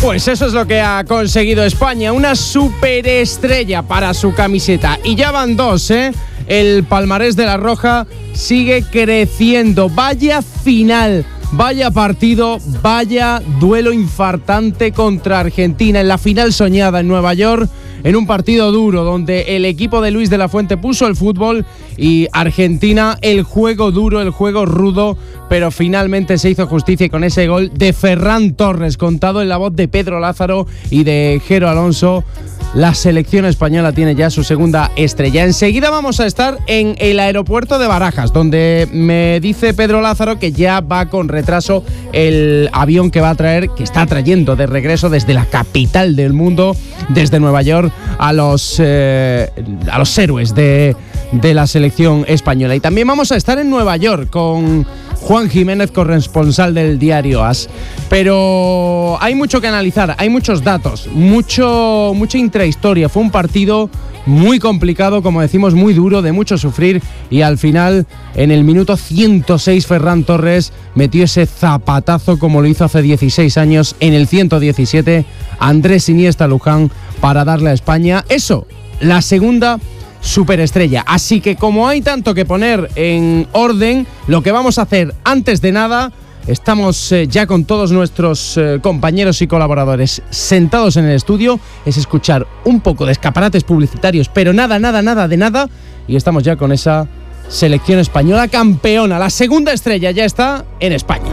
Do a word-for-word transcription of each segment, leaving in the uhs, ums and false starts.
Pues eso es lo que ha conseguido España, una superestrella para su camiseta. Y ya van dos, ¿eh? El palmarés de la Roja sigue creciendo. Vaya final, vaya partido, vaya duelo infartante contra Argentina en la final soñada en Nueva York, en un partido duro donde el equipo de Luis de la Fuente puso el fútbol y Argentina el juego duro, el juego rudo, pero finalmente se hizo justicia con ese gol de Ferran Torres, contado en la voz de Pedro Lázaro y de Jero Alonso. La selección española tiene ya su segunda estrella. Enseguida vamos a estar en el aeropuerto de Barajas, donde me dice Pedro Lázaro que ya va con retraso el avión que va a traer, que está trayendo de regreso desde la capital del mundo, desde Nueva York, a los, eh, a los héroes de, de la selección española. Y también vamos a estar en Nueva York con Juan Jiménez, corresponsal del diario AS. Pero hay mucho que analizar, hay muchos datos, mucho, mucha intrahistoria. Fue un partido muy complicado, como decimos, muy duro, de mucho sufrir, y al final, en el minuto ciento seis, Ferran Torres metió ese zapatazo como lo hizo hace dieciséis años en el ciento diecisiete Andrés Iniesta Luján para darle a España eso, la segunda superestrella. Así que como hay tanto que poner en orden, lo que vamos a hacer antes de nada, estamos eh, ya con todos nuestros eh, compañeros y colaboradores sentados en el estudio, es escuchar un poco de escaparates publicitarios, pero nada, nada, nada de nada, y estamos ya con esa selección española campeona. La segunda estrella ya está en España.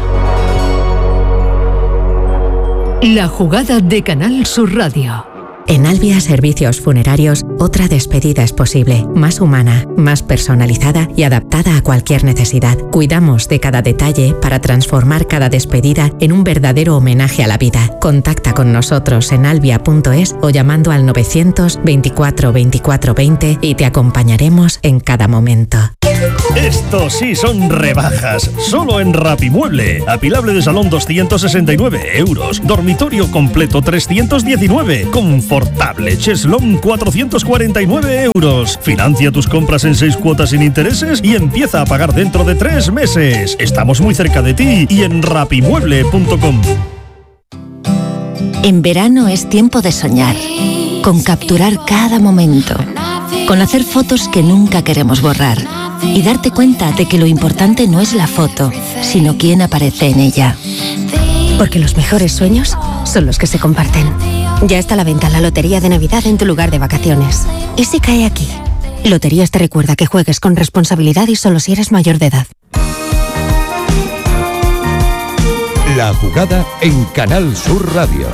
La jugada de Canal Sur Radio. En Albia Servicios Funerarios, otra despedida es posible, más humana, más personalizada y adaptada a cualquier necesidad. Cuidamos de cada detalle para transformar cada despedida en un verdadero homenaje a la vida. Contacta con nosotros en albia punto es o llamando al novecientos veinticuatro veinticuatro veinte y te acompañaremos en cada momento. Esto sí son rebajas, solo en Rapimueble. Apilable de salón doscientos sesenta y nueve euros, dormitorio completo trescientos diecinueve, confortable cheslón cuatrocientos cuarenta y nueve euros. Financia tus compras en seis cuotas sin intereses y empieza a pagar dentro de tres meses. Estamos muy cerca de ti y en rapimueble punto com. En verano es tiempo de soñar, con capturar cada momento, con hacer fotos que nunca queremos borrar y darte cuenta de que lo importante no es la foto, sino quién aparece en ella. Porque los mejores sueños son los que se comparten. Ya está a la venta la Lotería de Navidad en tu lugar de vacaciones. ¿Y si cae aquí? Loterías te recuerda que juegues con responsabilidad y solo si eres mayor de edad. La jugada en Canal Sur Radio.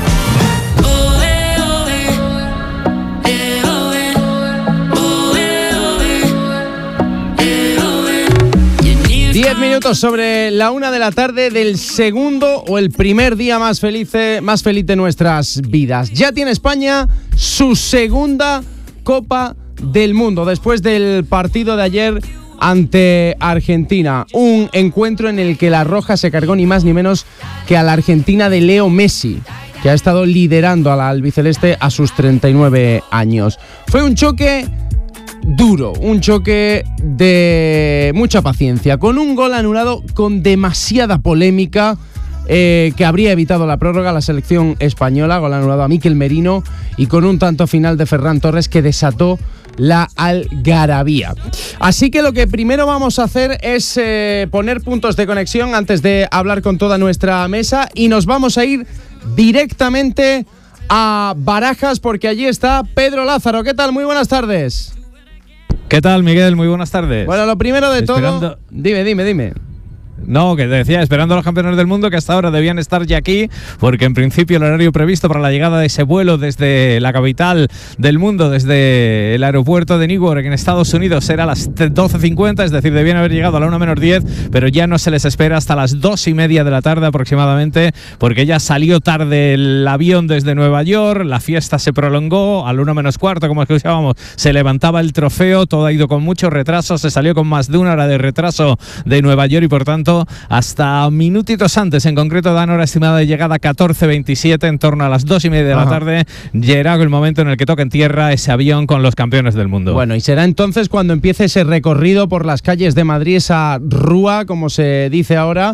Diez minutos sobre la una de la tarde del segundo o el primer día más feliz, más feliz de nuestras vidas. Ya tiene España su segunda Copa del Mundo después del partido de ayer ante Argentina. Un encuentro en el que la Roja se cargó ni más ni menos que a la Argentina de Leo Messi, que ha estado liderando a la albiceleste a sus treinta y nueve años. Fue un choque duro, un choque de mucha paciencia, con un gol anulado con demasiada polémica eh, que habría evitado la prórroga a la selección española, gol anulado a Mikel Merino, y con un tanto final de Ferran Torres que desató la algarabía. Así que lo que primero vamos a hacer es eh, poner puntos de conexión antes de hablar con toda nuestra mesa, y nos vamos a ir directamente a Barajas porque allí está Pedro Lázaro. ¿Qué tal? Muy buenas tardes. ¿Qué tal, Miguel? Muy buenas tardes. Bueno, lo primero de Esperando... todo... Dime, dime, dime. No, que te decía, esperando a los campeones del mundo que hasta ahora debían estar ya aquí, porque en principio el horario previsto para la llegada de ese vuelo desde la capital del mundo, desde el aeropuerto de Newark en Estados Unidos, era a las doce cincuenta, es decir, debían haber llegado a la una menos diez, pero ya no se les espera hasta las dos y media de la tarde aproximadamente, porque ya salió tarde el avión desde Nueva York, la fiesta se prolongó, a la una menos cuarto, como escuchábamos, se levantaba el trofeo, todo ha ido con mucho retraso, se salió con más de una hora de retraso de Nueva York y por tanto hasta minutitos antes, en concreto dan hora estimada de llegada catorce veintisiete, en torno a las dos y media de Ajá. la tarde, llegará el momento en el que toca en tierra ese avión con los campeones del mundo. Bueno, y será entonces cuando empiece ese recorrido por las calles de Madrid, esa rúa, como se dice ahora,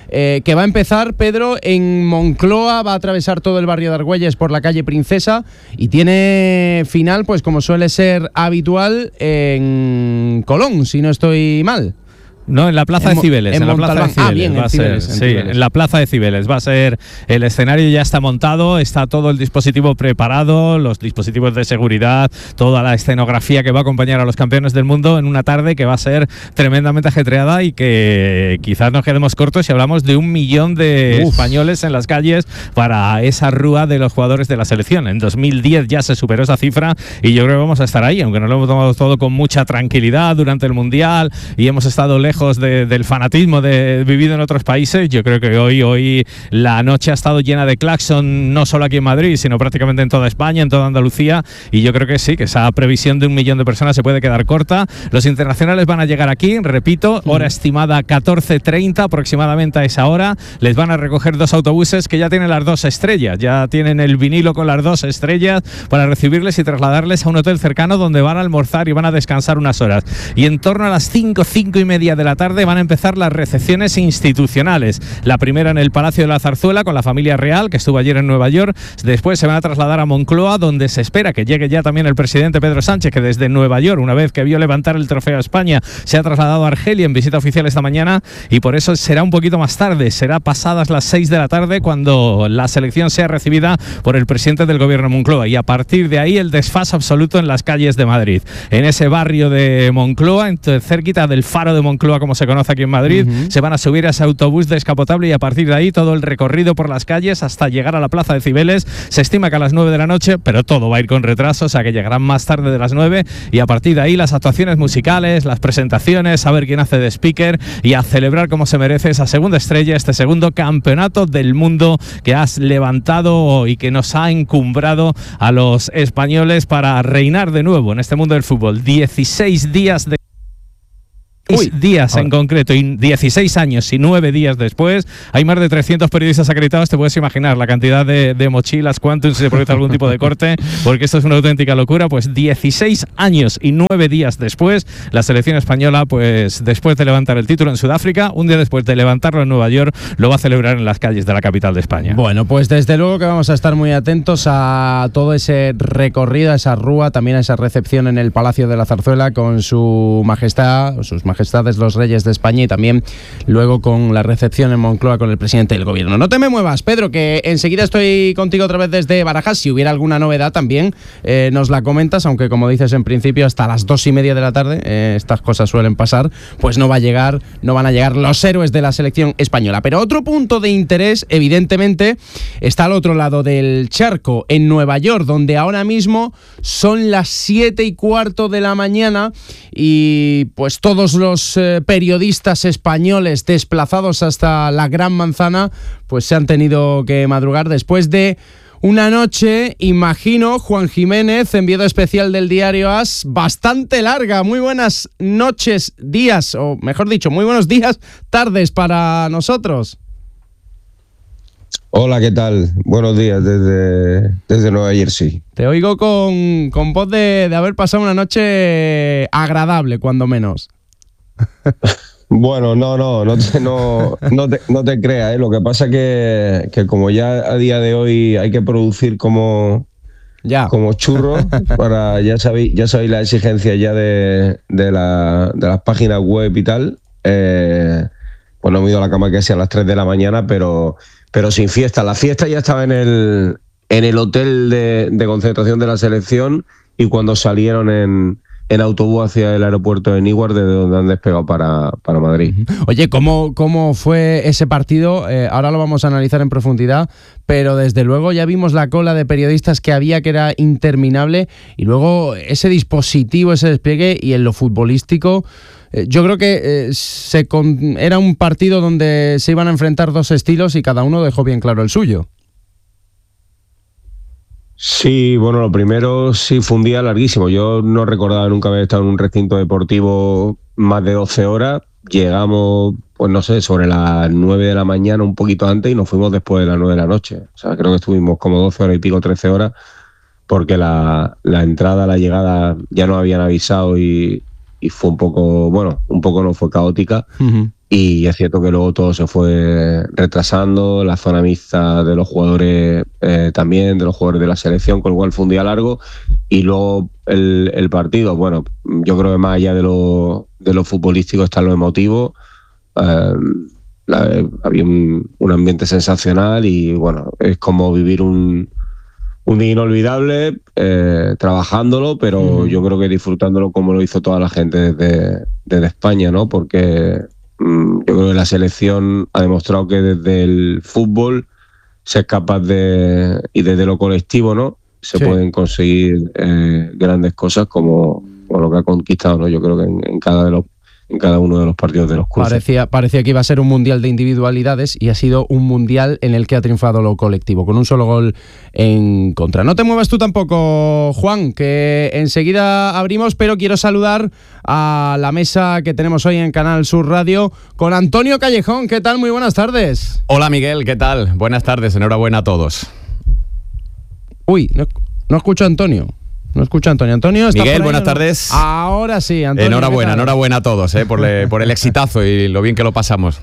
eh, que va a empezar, Pedro, en Moncloa, va a atravesar todo el barrio de Argüelles por la calle Princesa y tiene final, pues como suele ser habitual, en Colón, si no estoy mal. No, en la Plaza en de Cibeles. En, en la Plaza de Cibeles. Ah, bien, va a Cibeles, ser, en sí, Cibeles. en la Plaza de Cibeles. Va a ser el escenario, ya está montado, está todo el dispositivo preparado, los dispositivos de seguridad, toda la escenografía que va a acompañar a los campeones del mundo en una tarde que va a ser tremendamente ajetreada y que quizás nos quedemos cortos si hablamos de un millón de Uf. españoles en las calles para esa rúa de los jugadores de la selección. En dos mil diez ya se superó esa cifra y yo creo que vamos a estar ahí, aunque nos lo hemos tomado todo con mucha tranquilidad durante el Mundial y hemos estado lejos De, del fanatismo de vivido en otros países. Yo creo que hoy, hoy la noche ha estado llena de claxon, no solo aquí en Madrid, sino prácticamente en toda España, en toda Andalucía, y yo creo que sí, que esa previsión de un millón de personas se puede quedar corta. Los internacionales van a llegar aquí, repito, hora mm. estimada catorce treinta aproximadamente a esa hora. Les van a recoger dos autobuses que ya tienen las dos estrellas, ya tienen el vinilo con las dos estrellas para recibirles y trasladarles a un hotel cercano donde van a almorzar y van a descansar unas horas. Y en torno a las cinco, cinco y media de la tarde van a empezar las recepciones institucionales. La primera en el Palacio de la Zarzuela con la familia real, que estuvo ayer en Nueva York. Después se van a trasladar a Moncloa, donde se espera que llegue ya también el presidente Pedro Sánchez, que desde Nueva York, una vez que vio levantar el trofeo a España, se ha trasladado a Argelia en visita oficial esta mañana, y por eso será un poquito más tarde, será pasadas las seis de la tarde cuando la selección sea recibida por el presidente del gobierno de Moncloa, y a partir de ahí el desfase absoluto en las calles de Madrid. En ese barrio de Moncloa, cerquita del Faro de Moncloa, como se conoce aquí en Madrid, uh-huh. se van a subir a ese autobús descapotable y a partir de ahí todo el recorrido por las calles hasta llegar a la Plaza de Cibeles. Se estima que a las nueve de la noche, pero todo va a ir con retraso, o sea que llegarán más tarde de las nueve, y a partir de ahí las actuaciones musicales, las presentaciones, a ver quién hace de speaker y a celebrar como se merece esa segunda estrella, este segundo campeonato del mundo que has levantado y que nos ha encumbrado a los españoles para reinar de nuevo en este mundo del fútbol. dieciséis días de Uy, días ahora. En concreto, y dieciséis años y nueve días después, hay más de trescientos periodistas acreditados. Te puedes imaginar la cantidad de, de mochilas, cuánto si se produce algún tipo de corte, porque esto es una auténtica locura. Pues dieciséis años y nueve días después, la selección española, pues después de levantar el título en Sudáfrica, un día después de levantarlo en Nueva York, lo va a celebrar en las calles de la capital de España. Bueno, pues desde luego que vamos a estar muy atentos a todo ese recorrido, a esa rúa, también a esa recepción en el Palacio de la Zarzuela con su majestad, sus majestades los reyes de España, y también luego con la recepción en Moncloa con el presidente del gobierno. No te me muevas, Pedro, que enseguida estoy contigo otra vez desde Barajas. Si hubiera alguna novedad también eh, nos la comentas, aunque como dices en principio hasta las dos y media de la tarde eh, estas cosas suelen pasar, pues no va a llegar, no van a llegar los héroes de la selección española. Pero otro punto de interés, evidentemente, está al otro lado del charco, en Nueva York, donde ahora mismo son las siete y cuarto de la mañana y pues todos los Los eh, periodistas españoles desplazados hasta la Gran Manzana pues se han tenido que madrugar después de una noche, imagino, Juan Jiménez, enviado especial del diario AS, bastante larga. Muy buenas noches, días, o mejor dicho, muy buenos días, tardes para nosotros. Hola, ¿qué tal? Buenos días desde, desde Nueva Jersey. Te oigo con, con voz de, de haber pasado una noche agradable, cuando menos. Bueno, no, no, no te, no, no te, no te creas, ¿eh? Lo que pasa es que, que como ya a día de hoy hay que producir como, ya. como churros, para, ya sabéis, ya sabéis la exigencia ya de, de, la, de las páginas web y tal, eh, pues no me he ido a la cama que sea a las tres de la mañana, pero, pero sin fiesta. La fiesta ya estaba en el, en el hotel de, de concentración de la selección, y cuando salieron en... en autobús hacia el aeropuerto de Newark, desde donde han despegado para, para Madrid. Oye, ¿cómo, cómo fue ese partido? Eh, ahora lo vamos a analizar en profundidad, pero desde luego ya vimos la cola de periodistas que había, que era interminable, y luego ese dispositivo, ese despliegue, y en lo futbolístico, eh, yo creo que eh, se con, era un partido donde se iban a enfrentar dos estilos y cada uno dejó bien claro el suyo. Sí, bueno, lo primero sí fue un día larguísimo. Yo no recordaba nunca haber estado en un recinto deportivo más de doce horas. Llegamos, pues no sé, sobre las nueve de la mañana, un poquito antes, y nos fuimos después de las nueve de la noche. O sea, creo que estuvimos como doce horas y pico, trece horas, porque la, la entrada, la llegada ya nos habían avisado y, y fue un poco, bueno, un poco no fue caótica. Uh-huh. y es cierto que luego todo se fue retrasando, la zona mixta de los jugadores eh, también, de los jugadores de la selección, con lo cual fue un día largo. Y luego el, el partido, bueno, yo creo que más allá de lo, de lo futbolístico está lo emotivo. Eh, la, había un, un ambiente sensacional y bueno, es como vivir un, un día inolvidable, eh, trabajándolo, pero mm. yo creo que disfrutándolo como lo hizo toda la gente desde, desde España, ¿no? Porque yo creo que la selección ha demostrado que desde el fútbol se es capaz de, y desde lo colectivo, ¿no? Se sí. pueden conseguir eh, grandes cosas como, como lo que ha conquistado, ¿no? Yo creo que en, en cada de los en cada uno de los partidos de los cruces. Parecía, parecía que iba a ser un mundial de individualidades y ha sido un mundial en el que ha triunfado lo colectivo, con un solo gol en contra. No te muevas tú tampoco, Juan, que enseguida abrimos, pero quiero saludar a la mesa que tenemos hoy en Canal Sur Radio con Antonio Callejón. ¿Qué tal? Muy buenas tardes. Hola, Miguel, ¿qué tal? Buenas tardes, enhorabuena a todos. Uy, no, no escucho a Antonio. No escucha Antonio. Antonio, ¿está Miguel, por ahí, buenas no? tardes. Ahora sí, Antonio. Enhorabuena, enhorabuena a todos eh, por, le, por el exitazo y lo bien que lo pasamos.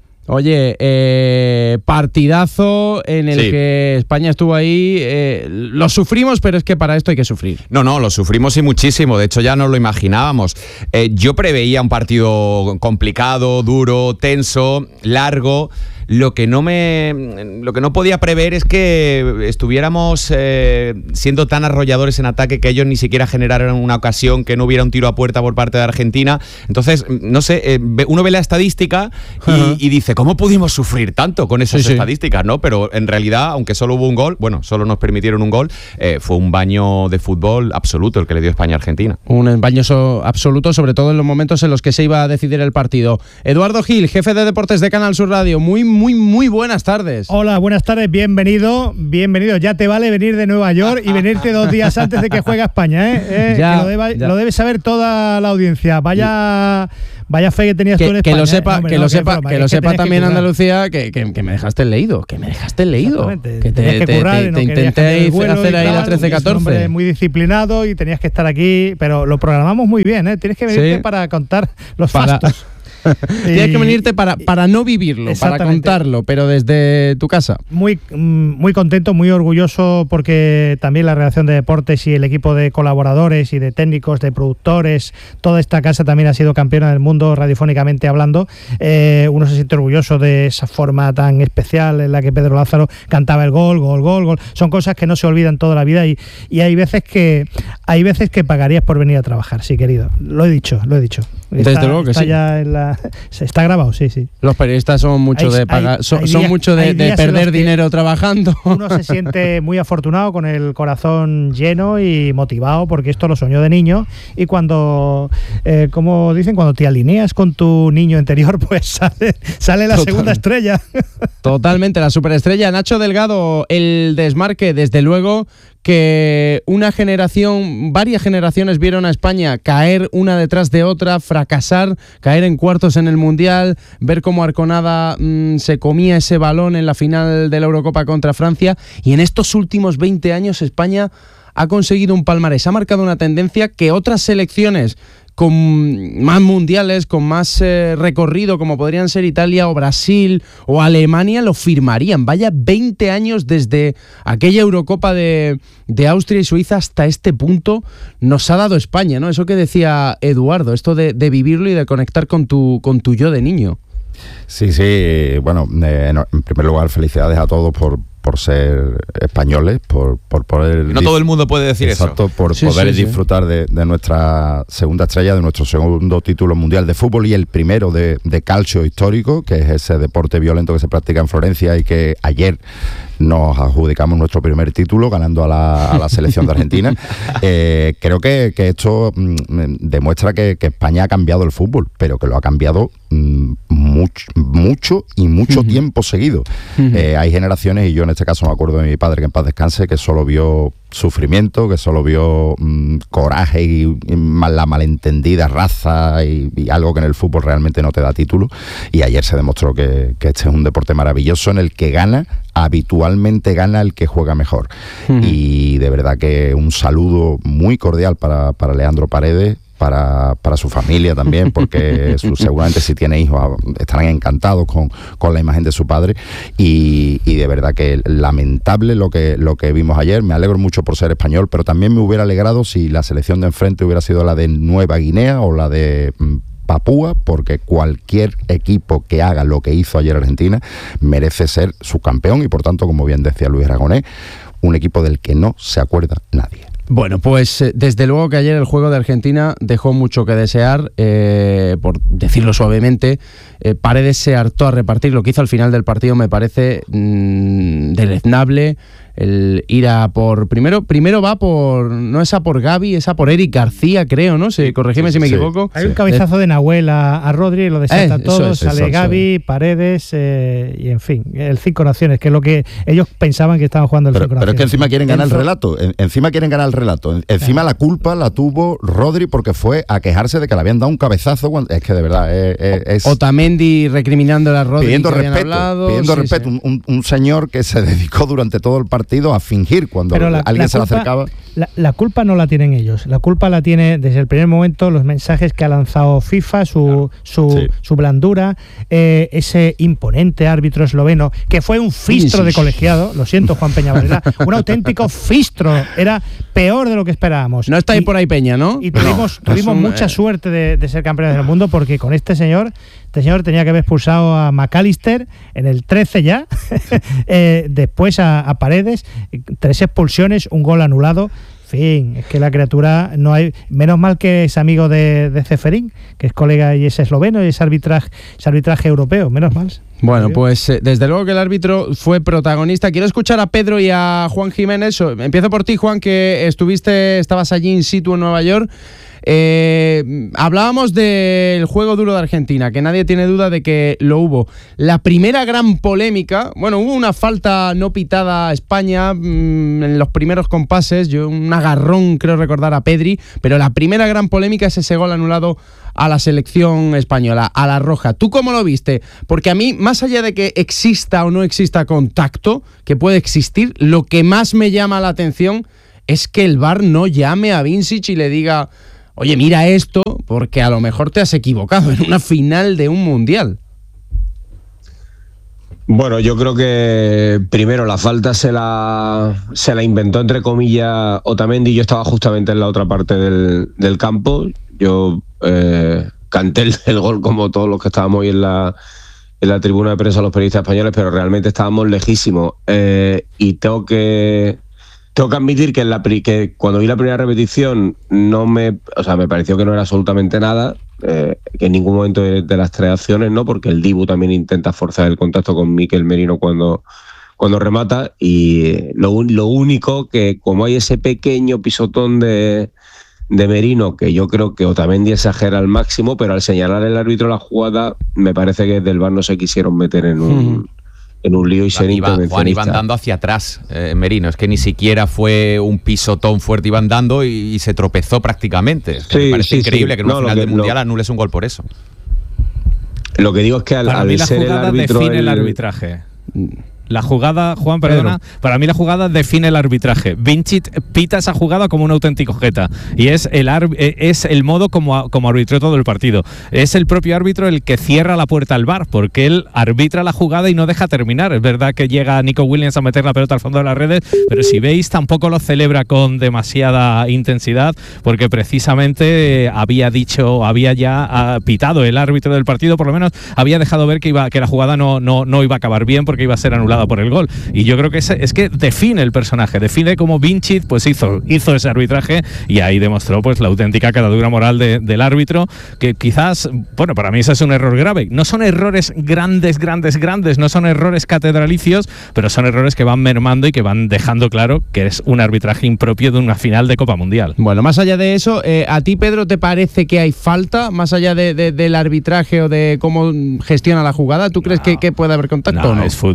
Oye, eh, partidazo en el sí. que España estuvo ahí. Eh, lo sufrimos, pero es que para esto hay que sufrir. No, no, lo sufrimos y muchísimo. De hecho, ya no lo imaginábamos. Eh, yo preveía un partido complicado, duro, tenso, largo. Lo que no me, lo que no podía prever es que estuviéramos eh, siendo tan arrolladores en ataque que ellos ni siquiera generaran una ocasión, que no hubiera un tiro a puerta por parte de Argentina. Entonces, no sé, eh, uno ve la estadística y, uh-huh. y dice, ¿cómo pudimos sufrir tanto con esas sí, estadísticas? Sí. ¿No? Pero en realidad, aunque solo hubo un gol, bueno, solo nos permitieron un gol, eh, fue un baño de fútbol absoluto el que le dio España a Argentina. Un baño so- absoluto, sobre todo en los momentos en los que se iba a decidir el partido. Eduardo Gil, jefe de deportes de Canal Sur Radio, muy Muy, muy buenas tardes. Hola, buenas tardes, bienvenido, bienvenido. Ya te vale venir de Nueva York y venirte dos días antes de que juegue España, ¿eh? ¿Eh? Ya, que lo, deba, ya. lo debe saber toda la audiencia. Vaya... Vaya fe que tenías que, tú en España. Que lo sepa, ¿eh? no, que no, lo que sepa, broma, que que lo es que sepa también que Andalucía, que, que, que me dejaste el leído, que me dejaste el leído. Que te, que te, currar, te, no te intenté hacer ahí la trece catorce. Muy disciplinado y tenías que estar aquí, pero lo programamos muy bien, ¿eh? Tienes que venirte sí. para contar los para... fastos. Tienes que venirte para, para no vivirlo, para contarlo, pero desde tu casa. Muy, muy contento, muy orgulloso, porque también la redacción de deportes y el equipo de colaboradores y de técnicos, de productores, toda esta casa también ha sido campeona del mundo radiofónicamente hablando. Eh, uno se siente orgulloso de esa forma tan especial en la que Pedro Lázaro cantaba el gol, gol, gol, gol. Son cosas que no se olvidan toda la vida y, y hay veces que hay veces que pagarías por venir a trabajar, sí, querido. Lo he dicho, lo he dicho. Está, Desde luego que está sí. ya en la, está grabado, sí, sí. Los periodistas son mucho hay, de pagar, hay, son, hay son días, mucho de, de perder dinero trabajando. Uno se siente muy afortunado, con el corazón lleno y motivado, porque esto lo soñó de niño y cuando, eh, como dicen, cuando te alineas con tu niño interior, pues sale, sale la Total. segunda estrella. Totalmente, la superestrella. Nacho Delgado, el desmarque, desde luego que una generación, varias generaciones vieron a España caer una detrás de otra, fracasar, caer en cuartos en el Mundial, ver cómo Arconada mmm, se comía ese balón en la final de la Eurocopa contra Francia, y en estos últimos veinte años España ha conseguido un palmarés, ha marcado una tendencia que otras selecciones con más mundiales, con más eh, recorrido, como podrían ser Italia o Brasil o Alemania, lo firmarían. Vaya veinte años desde aquella Eurocopa de, de Austria y Suiza hasta este punto nos ha dado España, ¿no? Eso que decía Eduardo, esto de, de vivirlo y de conectar con tu, con tu yo de niño. Sí, sí, bueno, eh, no, en primer lugar, felicidades a todos por por ser españoles, por, por poder... No todo el mundo puede decir exacto, eso. por sí, poder sí, disfrutar sí. De, de nuestra segunda estrella, de nuestro segundo título mundial de fútbol y el primero de, de calcio histórico, que es ese deporte violento que se practica en Florencia y que ayer nos adjudicamos nuestro primer título ganando a la, a la selección de Argentina. Eh, creo que, que esto mm, demuestra que, que España ha cambiado el fútbol, pero que lo ha cambiado mm, mucho, mucho y mucho uh-huh. tiempo seguido. Uh-huh. Eh, hay generaciones, y yo en este caso me acuerdo de mi padre, que en paz descanse, que solo vio sufrimiento, que solo vio mmm, coraje y, y mal, la malentendida raza y, y algo que en el fútbol realmente no te da título, y ayer se demostró que, que este es un deporte maravilloso en el que gana, habitualmente gana el que juega mejor. Uh-huh. Y de verdad que un saludo muy cordial para, para Leandro Paredes, para, para su familia también, porque su, seguramente si tiene hijos estarán encantados con, con la imagen de su padre, y, y de verdad que lamentable lo que, lo que vimos ayer. Me alegro mucho por ser español, pero también me hubiera alegrado si la selección de enfrente hubiera sido la de Nueva Guinea o la de Papúa, porque cualquier equipo que haga lo que hizo ayer Argentina merece ser subcampeón y por tanto, como bien decía Luis Aragonés, un equipo del que no se acuerda nadie. Bueno, pues eh, desde luego que ayer el juego de Argentina dejó mucho que desear, eh, por decirlo suavemente. eh, Paredes se hartó a repartir. Lo que hizo al final del partido me parece mmm, deleznable. El ir a por... Primero primero va por... No es a por Gavi, es a por Eric García, creo, ¿no? Se, corregime sí, si me sí, equivoco. Hay sí. un cabezazo de Nahuel a, a Rodri, lo desata eh, todo, es, sale eso, Gavi, sí. Paredes, eh, y en fin, el Cinco Naciones, que es lo que ellos pensaban que estaban jugando el pero, Cinco Naciones. Pero es que encima quieren ganar Enzo. el relato, en, encima quieren ganar el relato. En, encima sí. la culpa la tuvo Rodri porque fue a quejarse de que le habían dado un cabezazo. Cuando, es que de verdad es... es Otamendi recriminándole a Rodri pidiendo que respeto, hablado, pidiendo sí, respeto. Sí. Un, un señor que se dedicó durante todo el partido a fingir cuando la, alguien la se culpa, le acercaba. La, la culpa no la tienen ellos, la culpa la tiene desde el primer momento los mensajes que ha lanzado FIFA, su, su, sí. su blandura, eh, ese imponente árbitro esloveno, que fue un fistro sí, sí. de colegiado, lo siento Juan Peña Varela, un auténtico fistro, era peor de lo que esperábamos. No está ahí y, por ahí Peña, ¿no? Y tuvimos, no, tuvimos un, mucha eh... suerte de, de ser campeones del mundo, porque con este señor, este señor tenía que haber expulsado a McAllister en el trece ya, eh, después a, a Paredes, tres expulsiones, un gol anulado. En fin, es que la criatura no hay. Menos mal que es amigo de, de Ceferín, que es colega y es esloveno y es arbitraje, es arbitraje europeo, menos mal. Bueno, pues eh, desde luego que el árbitro fue protagonista. Quiero escuchar a Pedro y a Juan Jiménez. Empiezo por ti, Juan, que estuviste, estabas allí in situ en Nueva York. Eh, hablábamos del juego duro de Argentina, que nadie tiene duda de que lo hubo. La primera gran polémica, bueno, hubo una falta no pitada a España mmm, en los primeros compases, yo un agarrón creo recordar a Pedri, pero la primera gran polémica es ese gol anulado a la selección española, a la roja. ¿Tú cómo lo viste? Porque a mí, más allá de que exista o no exista contacto, que puede existir, lo que más me llama la atención es que el V A R no llame a Vincic y le diga: oye, mira esto, porque a lo mejor te has equivocado en una final de un mundial. Bueno, yo creo que primero la falta se la, se la inventó, entre comillas, Otamendi. Yo estaba justamente en la otra parte del, del campo. Yo eh, canté el, el gol como todos los que estábamos hoy en la, en la tribuna de prensa, los periodistas españoles, pero realmente estábamos lejísimos. Eh, y tengo que... Tengo que admitir que, en la, que cuando vi la primera repetición no me, o sea, me pareció que no era absolutamente nada, eh, que en ningún momento de, de las tres acciones, ¿no? Porque el Dibu también intenta forzar el contacto con Mikel Merino cuando, cuando remata, y lo, lo único que, como hay ese pequeño pisotón de, de Merino, que yo creo que Otamendi exagera al máximo, pero al señalar el árbitro la jugada, me parece que del V A R no se quisieron meter en un... Mm. en un lío y ser intervencionista. Juan, iban dando hacia atrás, eh, Merino. Es que ni siquiera fue un pisotón fuerte, iban dando y, y se tropezó prácticamente. Es que sí, me parece sí, increíble sí. que en una no, final que, del Mundial lo, anules un gol por eso. Lo que digo es que al, Para al mí la ser jugada el árbitro... define el, el arbitraje. La jugada, Juan, perdona, Pedro. Para mí la jugada define el arbitraje. Vincic pita esa jugada como un auténtico jeta y es el es el modo como, como arbitró todo el partido. Es el propio árbitro el que cierra la puerta al V A R, porque él arbitra la jugada y no deja terminar. Es verdad que llega Nico Williams a meter la pelota al fondo de las redes, pero si veis tampoco lo celebra con demasiada intensidad, porque precisamente había dicho, había ya pitado el árbitro del partido, por lo menos había dejado ver que iba que la jugada no, no, no iba a acabar bien porque iba a ser anulada por el gol. Y yo creo que ese, es que define el personaje, define cómo Vincic pues hizo, hizo ese arbitraje, y ahí demostró pues la auténtica catadura moral de, del árbitro, que quizás, bueno, para mí ese es un error grave. No son errores grandes, grandes, grandes, no son errores catedralicios, pero son errores que van mermando y que van dejando claro que es un arbitraje impropio de una final de Copa Mundial. Bueno, más allá de eso, eh, ¿a ti, Pedro, te parece que hay falta, más allá de, de, del arbitraje o de cómo gestiona la jugada? ¿Tú crees no, que, que puede haber contacto no, o no? Es fútbol, es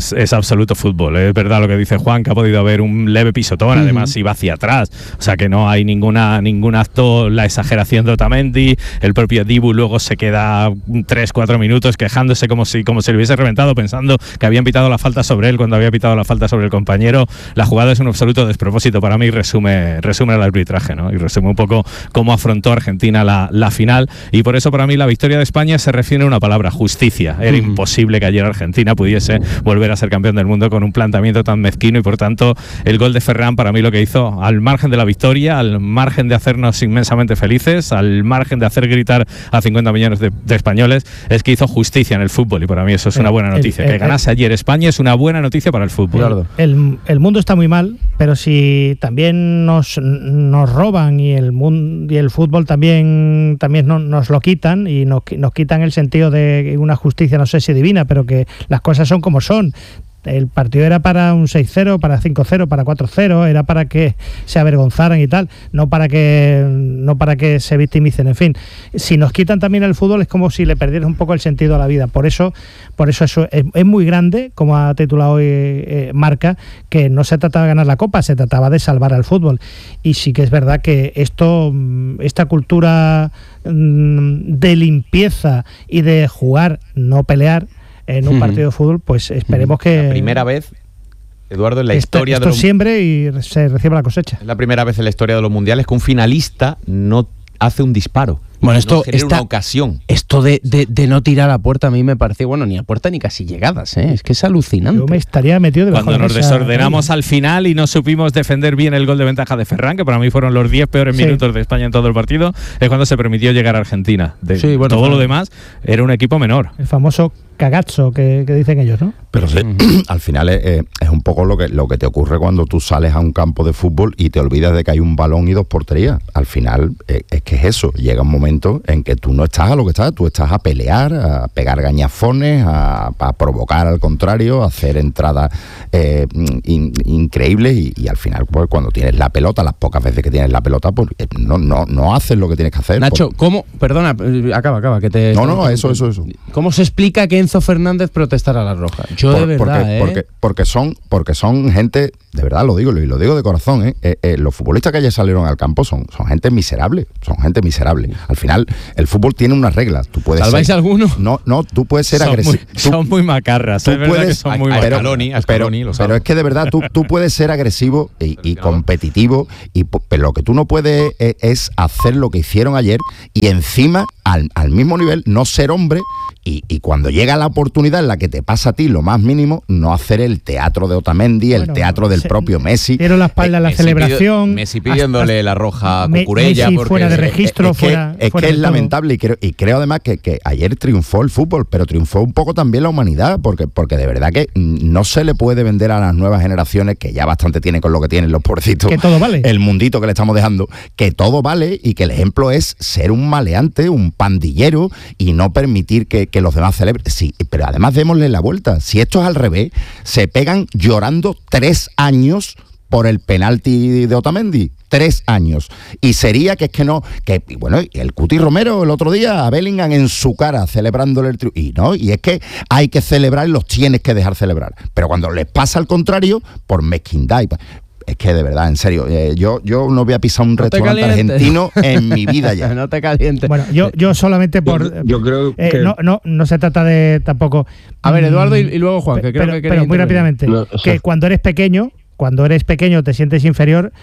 es, es absoluto fútbol. Es verdad lo que dice Juan, que ha podido haber un leve pisotón, uh-huh. además iba hacia atrás. O sea que no hay ninguna ningún acto, la exageración de Otamendi. El propio Dibu luego se queda tres cuatro minutos quejándose como si, como si le hubiese reventado, pensando que habían pitado la falta sobre él cuando había pitado la falta sobre el compañero. La jugada es un absoluto despropósito para mí y resume, resume el arbitraje, ¿no? Y resume un poco cómo afrontó Argentina la, la final. Y por eso para mí la victoria de España se refiere a una palabra: justicia. Era uh-huh. imposible que ayer Argentina pudiese volver a ser campeón del mundo con un planteamiento tan mezquino, y por tanto el gol de Ferran para mí lo que hizo, al margen de la victoria, al margen de hacernos inmensamente felices, al margen de hacer gritar a cincuenta millones de, de españoles, es que hizo justicia en el fútbol, y para mí eso es una buena noticia. El, el, que ganase ayer España es una buena noticia para el fútbol. El, el mundo está muy mal, pero si también nos, nos roban y el mundo y el fútbol también, también no, nos lo quitan, y nos, nos quitan el sentido de una justicia, no sé si divina, pero que las cosas son como son. El partido era para un seis cero, para cinco cero, para cuatro cero, era para que se avergonzaran y tal, no para que no para que se victimicen. En fin, si nos quitan también el fútbol es como si le perdieras un poco el sentido a la vida. Por eso, por eso eso es, es muy grande, como ha titulado hoy eh, Marca, que no se trataba de ganar la Copa, se trataba de salvar al fútbol. Y sí que es verdad que esto, esta cultura mmm, de limpieza y de jugar, no pelear en un partido de fútbol, pues esperemos que... La primera vez, Eduardo, en la esto, historia esto de los... siembre y se reciba la cosecha. Es la primera vez en la historia de los mundiales que un finalista no hace un disparo. Bueno, esto no genera esta, una ocasión. Esto de, de, de no tirar a puerta a mí me pareció, bueno, ni a puerta ni casi llegadas, ¿eh? Es que es alucinante. Yo me estaría metido debajo Cuando de nos esa... desordenamos al final y no supimos defender bien el gol de ventaja de Ferran, que para mí fueron los diez peores sí. minutos de España en todo el partido, es cuando se permitió llegar a Argentina. De sí, bueno, todo claro. lo demás era un equipo menor. El famoso cagazo que, que dicen ellos, ¿no? Pero sí, uh-huh. al final es, es un poco lo que, lo que te ocurre cuando tú sales a un campo de fútbol y te olvidas de que hay un balón y dos porterías. Al final es, es que es eso, llega un momento en que tú no estás a lo que estás, tú estás a pelear, a pegar gañafones, a, a provocar al contrario, a hacer entradas eh, in, increíbles y, y al final pues, cuando tienes la pelota, las pocas veces que tienes la pelota, pues no, no, no haces lo que tienes que hacer. Nacho, por... ¿cómo? Perdona, acaba, acaba, que te... No, no, eso, eso, eso. ¿Cómo se explica que Enzo Fernández protestara a la roja? Yo por, de verdad, porque, ¿eh? Porque, porque, son, porque son gente, de verdad lo digo, y lo digo de corazón, ¿eh? Eh, eh, los futbolistas que ayer salieron al campo son, son gente miserable, son gente miserable. Al final, el fútbol tiene unas reglas. Tú puedes ¿Salváis ser, alguno? No, no, tú puedes ser agresivo. Son muy macarras, es verdad que son muy macarras. Scaloni, a Scaloni, pero, lo pero es que de verdad tú, tú puedes ser agresivo y, y competitivo, y, pero lo que tú no puedes es, es hacer lo que hicieron ayer y encima, al, al mismo nivel, no ser hombre. Y, y cuando llega la oportunidad en la que te pasa a ti lo más mínimo, no hacer el teatro de Otamendi, bueno, el teatro del se, propio Messi. Dieron la espalda a la Messi celebración. Pidió, Messi pidiéndole hasta, la roja a Cucurella. Messi porque fuera de registro, es, es fuera. Que, es fuera que es todo. lamentable y creo, y creo además que, que ayer triunfó el fútbol, pero triunfó un poco también la humanidad, porque, porque de verdad que no se le puede vender a las nuevas generaciones, que ya bastante tienen con lo que tienen los pobrecitos. Que todo vale. El mundito que le estamos dejando, que todo vale y que el ejemplo es ser un maleante, un pandillero y no permitir que, que los demás celebren. Sí, pero además démosle la vuelta. Si esto es al revés, se pegan llorando tres años por el penalti de Otamendi. Tres años. Y sería que es que no, que bueno, el Cuti Romero el otro día a Bellingham en su cara celebrándole el triunfo. Y no, y es que hay que celebrar y los tienes que dejar celebrar. Pero cuando les pasa al contrario, por mezquindad. Es que de verdad, en serio, eh, yo, yo no voy a pisar un no restaurante argentino en mi vida ya. No te calientes. Bueno, yo, yo solamente por... Yo, yo creo eh, que... No, no, no se trata de tampoco... A ver, Eduardo y, y luego Juan, que creo pero, que Pero muy rápidamente, no, o sea, que cuando eres pequeño, cuando eres pequeño te sientes inferior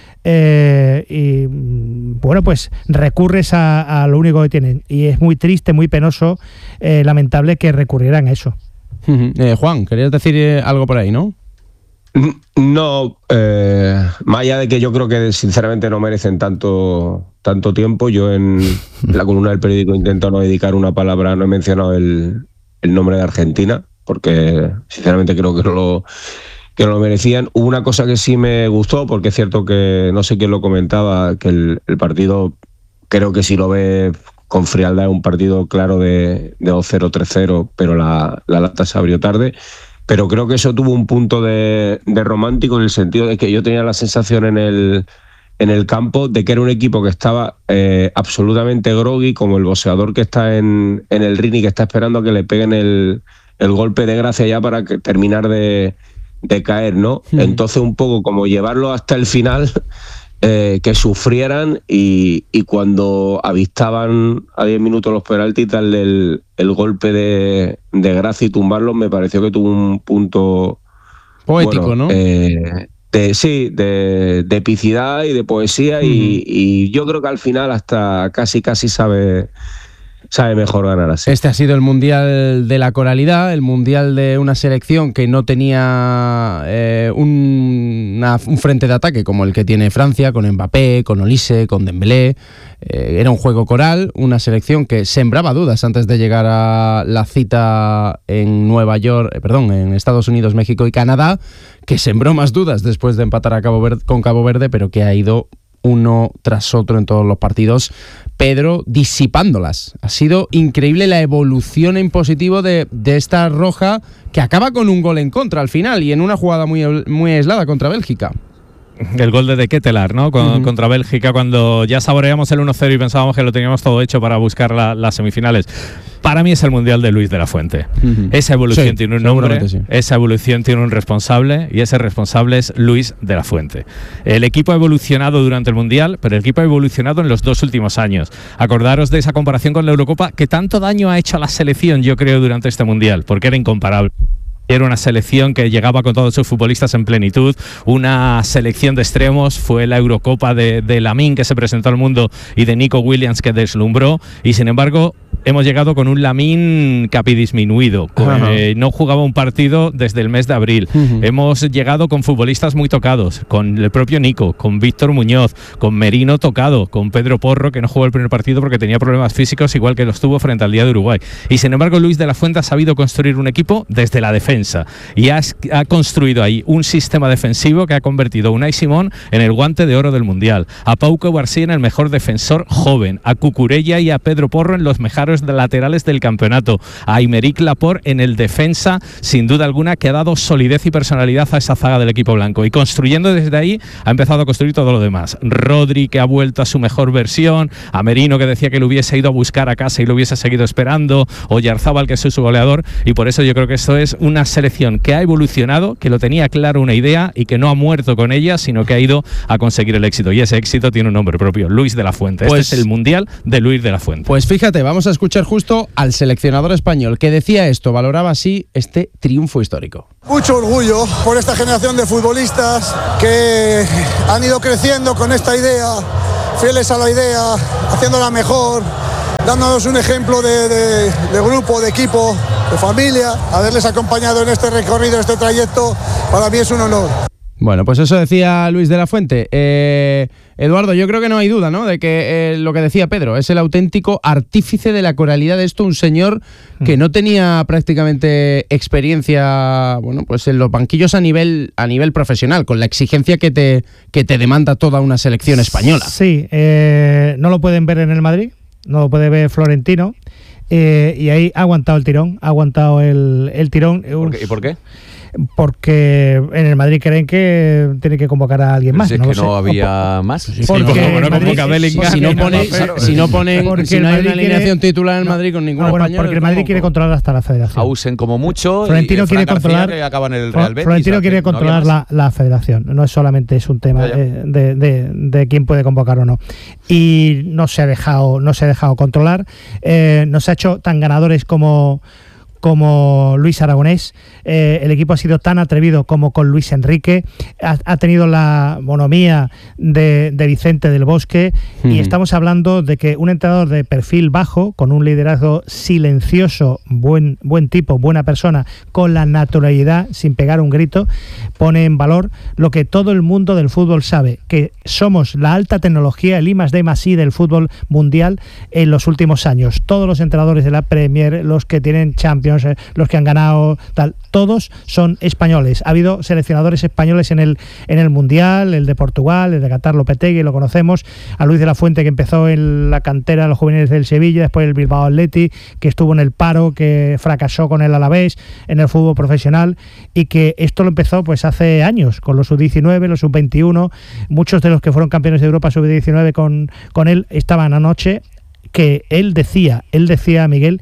eh, y, bueno, pues recurres a, a lo único que tienen. Y es muy triste, muy penoso, eh, lamentable que recurrieran a eso. Uh-huh. eh, Juan, querías decir eh, algo por ahí, ¿no? No, eh, más allá de que yo creo que sinceramente no merecen tanto, tanto tiempo. Yo en la columna del periódico intento no dedicar una palabra, no he mencionado el, el nombre de Argentina, porque sinceramente creo que no lo, que no lo merecían. Hubo una cosa que sí me gustó, porque es cierto que, no sé quién lo comentaba, que el, el partido, creo que si lo ve con frialdad, es un partido claro de, de dos cero, tres cero, pero la, la lata se abrió tarde. Pero creo que eso tuvo un punto de, de romántico en el sentido de que yo tenía la sensación en el, en el campo de que era un equipo que estaba eh, absolutamente groggy, como el boxeador que está en, en el ring y que está esperando a que le peguen el, el golpe de gracia ya para que, terminar de, de caer, ¿no? Mm. Entonces un poco como llevarlo hasta el final, eh, que sufrieran y, y cuando avistaban a diez minutos los penaltis, darle el, el golpe de, de gracia y tumbarlos, me pareció que tuvo un punto poético, bueno, ¿no? Eh, de, sí, de, de epicidad y de poesía, mm. y, y yo creo que al final hasta casi casi sabe... sabe mejor ganar así. Este ha sido el Mundial de la Coralidad, el Mundial de una selección que no tenía eh, un, una, un frente de ataque como el que tiene Francia, con Mbappé, con Olise, con Dembélé. Eh, era un juego coral, una selección que sembraba dudas antes de llegar a la cita en Nueva York, eh, perdón, en Estados Unidos, México y Canadá, que sembró más dudas después de empatar a Cabo Verde, con Cabo Verde, pero que ha ido uno tras otro en todos los partidos, Pedro, disipándolas. Ha sido increíble la evolución en positivo de, de esta roja, que acaba con un gol en contra al final y en una jugada muy, muy aislada contra Bélgica. El gol de De Ketelaar, ¿no? Con, uh-huh. Contra Bélgica, cuando ya saboreamos el uno cero y pensábamos que lo teníamos todo hecho para buscar la, las semifinales. Para mí es el Mundial de Luis de la Fuente. Uh-huh. Esa evolución sí, tiene un nombre, sí. Esa evolución tiene un responsable, y ese responsable es Luis de la Fuente. El equipo ha evolucionado durante el Mundial, pero el equipo ha evolucionado en los dos últimos años. Acordaros de esa comparación con la Eurocopa, que tanto daño ha hecho a la selección, yo creo, durante este Mundial, porque era incomparable. Era una selección que llegaba con todos sus futbolistas en plenitud, una selección de extremos, fue la Eurocopa de, de Lamine, que se presentó al mundo, y de Nico Williams, que deslumbró, y sin embargo hemos llegado con un Lamine capidisminuido, con, eh, no jugaba un partido desde el mes de abril. Uh-huh. Hemos llegado con futbolistas muy tocados, con el propio Nico, con Víctor Muñoz, con Merino tocado, con Pedro Porro, que no jugó el primer partido porque tenía problemas físicos, igual que los tuvo frente al día de Uruguay. Y sin embargo Luis de la Fuente ha sabido construir un equipo desde la defensa, y ha, ha construido ahí un sistema defensivo que ha convertido a Unai Simón en el guante de oro del Mundial, a Pauco García en el mejor defensor joven, a Cucurella y a Pedro Porro en los mejores laterales del campeonato, a Aymeric Laporte en el defensa, sin duda alguna, que ha dado solidez y personalidad a esa zaga del equipo blanco, y construyendo desde ahí ha empezado a construir todo lo demás. Rodri, que ha vuelto a su mejor versión, a Merino, que decía que lo hubiese ido a buscar a casa y lo hubiese seguido esperando, o Yarzábal, que es su goleador, y por eso yo creo que esto es una selección que ha evolucionado, que lo tenía claro una idea y que no ha muerto con ella, sino que ha ido a conseguir el éxito, y ese éxito tiene un nombre propio, Luis de la Fuente. Pues, este es el Mundial de Luis de la Fuente. Pues fíjate, vamos a escuchar justo al seleccionador español, que decía esto, valoraba así este triunfo histórico. Mucho orgullo por esta generación de futbolistas que han ido creciendo con esta idea, fieles a la idea, haciéndola mejor, dándonos un ejemplo de, de, de grupo, de equipo, de familia. Haberles acompañado en este recorrido, en este trayecto, para mí es un honor. Bueno, pues eso decía Luis de la Fuente. Eh, Eduardo, yo creo que no hay duda, ¿no?, de que eh, lo que decía Pedro, es el auténtico artífice de la coralidad de esto, un señor que no tenía prácticamente experiencia, bueno, pues en los banquillos a nivel a nivel profesional, con la exigencia que te, que te demanda toda una selección española. Sí, eh, no lo pueden ver en el Madrid, no lo puede ver Florentino, eh, y ahí ha aguantado el tirón, ha aguantado el, el tirón. ¿Por qué? ¿Y por qué? Porque en el Madrid creen que tiene que convocar a alguien más. Es no que lo no sé. había más. Sí, porque no convoca a Bellingham. Si no ponen, si no ponen, si no hay una alineación quiere, titular en el Madrid con ningún ah, bueno, español. Porque el Madrid quiere controlar hasta la federación. Ausen como mucho. Florentino y quiere Fran controlar. Que acaba en el Real Betis, Florentino quiere controlar no la, la federación. No es solamente es un tema eh, de, de, de quién puede convocar o no. Y no se ha dejado, no se ha dejado controlar. Eh, no se ha hecho tan ganadores como. como Luis Aragonés, eh, el equipo ha sido tan atrevido como con Luis Enrique, ha, ha tenido la bonomía de, de Vicente del Bosque, mm. y estamos hablando de que un entrenador de perfil bajo, con un liderazgo silencioso, buen, buen tipo, buena persona, con la naturalidad, sin pegar un grito, pone en valor lo que todo el mundo del fútbol sabe, que somos la alta tecnología, el I más D más I del fútbol mundial en los últimos años. Todos los entrenadores de la Premier, los que tienen Champions, los que han ganado tal, todos son españoles. Ha habido seleccionadores españoles en el en el Mundial, el de Portugal, el de Qatar, Lopetegui, lo conocemos, a Luis de la Fuente, que empezó en la cantera de los juveniles del Sevilla, después el Bilbao Athletic, que estuvo en el paro, que fracasó con el Alavés en el fútbol profesional, y que esto lo empezó pues hace años, con los sub diecinueve, los sub veintiuno, muchos de los que fueron campeones de Europa sub diecinueve con, con él estaban anoche, que él decía, él decía, Miguel,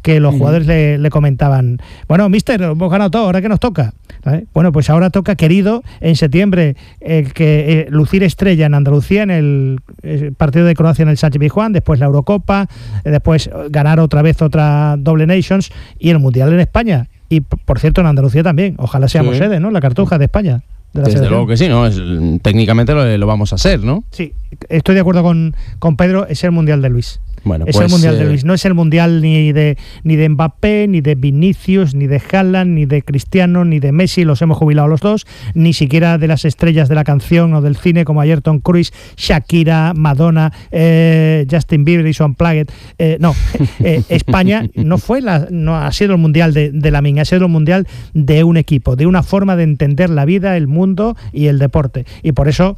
que los jugadores le, le comentaban, bueno, mister, hemos ganado todo, ¿ahora qué nos toca? ¿Vale? Bueno, pues ahora toca, querido, en septiembre eh, que eh, lucir estrella en Andalucía, en el eh, partido de Croacia en el Sánchez Pizjuán, después la Eurocopa, eh, después ganar otra vez otra doble Nations y el Mundial en España. Y, por cierto, en Andalucía también. Ojalá seamos sí. sede, ¿no? La Cartuja de España. De Desde luego que sí, ¿no? Es, técnicamente lo, lo vamos a hacer, ¿no? Sí, estoy de acuerdo con, con Pedro, es el Mundial de Luis. Bueno, es pues, el Mundial eh... de Luis, no es el Mundial ni de ni de Mbappé, ni de Vinicius, ni de Haaland, ni de Cristiano, ni de Messi, los hemos jubilado los dos, ni siquiera de las estrellas de la canción o del cine como ayer Tom Cruise, Shakira, Madonna, eh, Justin Bieber y su Unplugged. Eh, no, eh, España no fue la, no ha sido el Mundial de, de la minga, ha sido el Mundial de un equipo, de una forma de entender la vida, el mundo y el deporte. Y por eso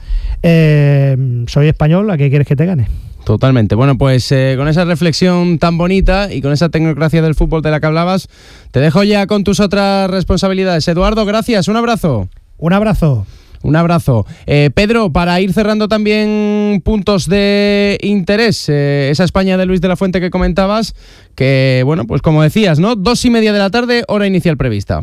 eh, soy español, ¿a qué quieres que te gane? Totalmente. Bueno, pues eh, con esa reflexión tan bonita y con esa tecnocracia del fútbol de la que hablabas, te dejo ya con tus otras responsabilidades. Eduardo, gracias. Un abrazo. Un abrazo. Un abrazo. Eh, Pedro, para ir cerrando también puntos de interés, eh, esa España de Luis de la Fuente que comentabas, que, bueno, pues como decías, ¿no? Dos y media de la tarde, hora inicial prevista.